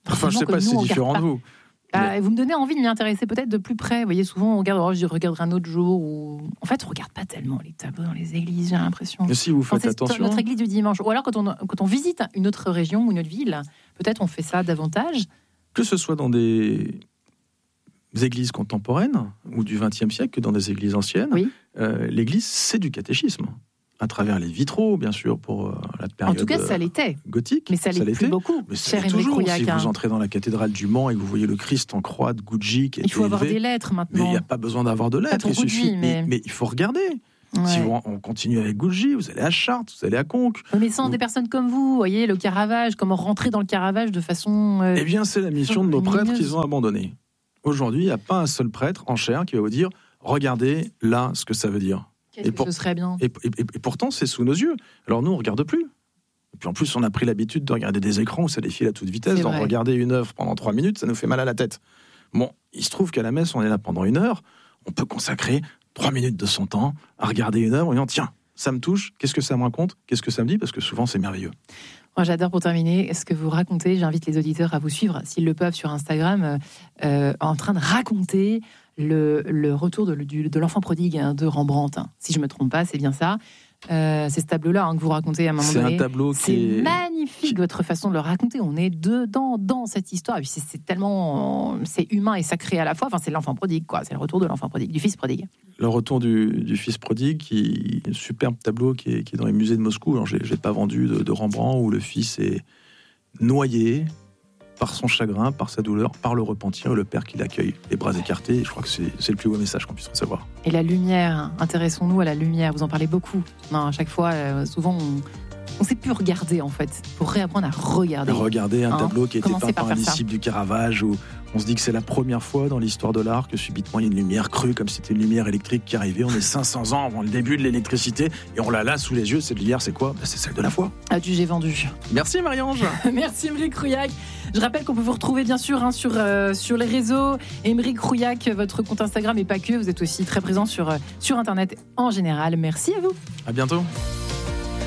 Enfin, je ne sais pas si c'est différent de vous. Vous me donnez envie de m'y intéresser peut-être de plus près. Vous voyez, souvent, on regarde, je regarderai un autre jour. Ou... En fait, on ne regarde pas tellement les tableaux dans les églises, j'ai l'impression. Mais si vous faites attention. C'est notre église du dimanche. Ou alors, quand on visite une autre région ou une autre ville, peut-être on fait ça davantage. Que ce soit dans des églises contemporaines ou du XXe siècle que dans des églises anciennes, oui. L'église, c'est du catéchisme. À travers les vitraux, bien sûr, pour la période en tout cas, ça l'était. Gothique. Mais ça l'est plus beaucoup, mais ça l'est toujours. Si vous entrez dans la cathédrale du Mans et que vous voyez le Christ en croix de Gucci qui est élevé, il faut avoir des lettres maintenant. Mais il n'y a pas besoin d'avoir de lettres. Il suffit. Mais il faut regarder. Ouais. Si on continue avec Gucci, vous allez à Chartres, vous allez à Conques. Mais sans des personnes comme vous voyez, le Caravage, comment rentrer dans le Caravage de façon... Eh bien, c'est la mission de nos prêtres qu'ils ont abandonnée. Aujourd'hui, il n'y a pas un seul prêtre en chair qui va vous dire « Regardez là ce que ça veut dire ». Ce serait bien. Et pourtant, c'est sous nos yeux. Alors nous, on ne regarde plus. Et puis en plus, on a pris l'habitude de regarder des écrans où ça défile à toute vitesse. Donc regarder une œuvre pendant 3 minutes, ça nous fait mal à la tête. Bon, il se trouve qu'à la messe, on est là pendant 1 heure. On peut consacrer 3 minutes de son temps à regarder une œuvre en disant « Tiens, ça me touche, qu'est-ce que ça me raconte ? Qu'est-ce que ça me dit ?» Parce que souvent, c'est merveilleux. Moi, j'adore, pour terminer, ce que vous racontez. J'invite les auditeurs à vous suivre, s'ils le peuvent, sur Instagram, en train de raconter le retour de l'enfant prodigue de Rembrandt. Si je ne me trompe pas, c'est bien ça. C'est ce tableau-là que vous racontez à un moment donné. C'est un tableau qui est magnifique, votre façon de le raconter. On est dedans, dans cette histoire. Et puis c'est tellement... C'est humain et sacré à la fois. Enfin, c'est l'enfant prodigue, quoi. C'est le retour de l'enfant prodigue, du fils prodigue. Le retour du fils prodigue, un superbe tableau qui est dans les musées de Moscou. Alors, je n'ai pas vendu de Rembrandt, où le fils est noyé par son chagrin, par sa douleur, par le repentir, et le père qui l'accueille, les bras écartés. Et je crois que c'est le plus beau message qu'on puisse recevoir. Et la lumière, intéressons-nous à la lumière. Vous en parlez beaucoup. Non, à chaque fois, souvent, on ne sait plus regarder, en fait, pour réapprendre à regarder. Regarder un tableau qui a été peint par un disciple du Caravage, où on se dit que c'est la première fois dans l'histoire de l'art que subitement il y a une lumière crue, comme si c'était une lumière électrique qui arrivait. On est 500 ans avant le début de l'électricité et on l'a là sous les yeux. Cette lumière, c'est quoi ? C'est celle de la foi. Adjugé vendu. Merci Marie-Ange. Merci Émeric Rouillac. Je rappelle qu'on peut vous retrouver bien sûr sur les réseaux. Émeric Rouillac, votre compte Instagram, et pas que. Vous êtes aussi très présent sur Internet en général. Merci à vous. À bientôt.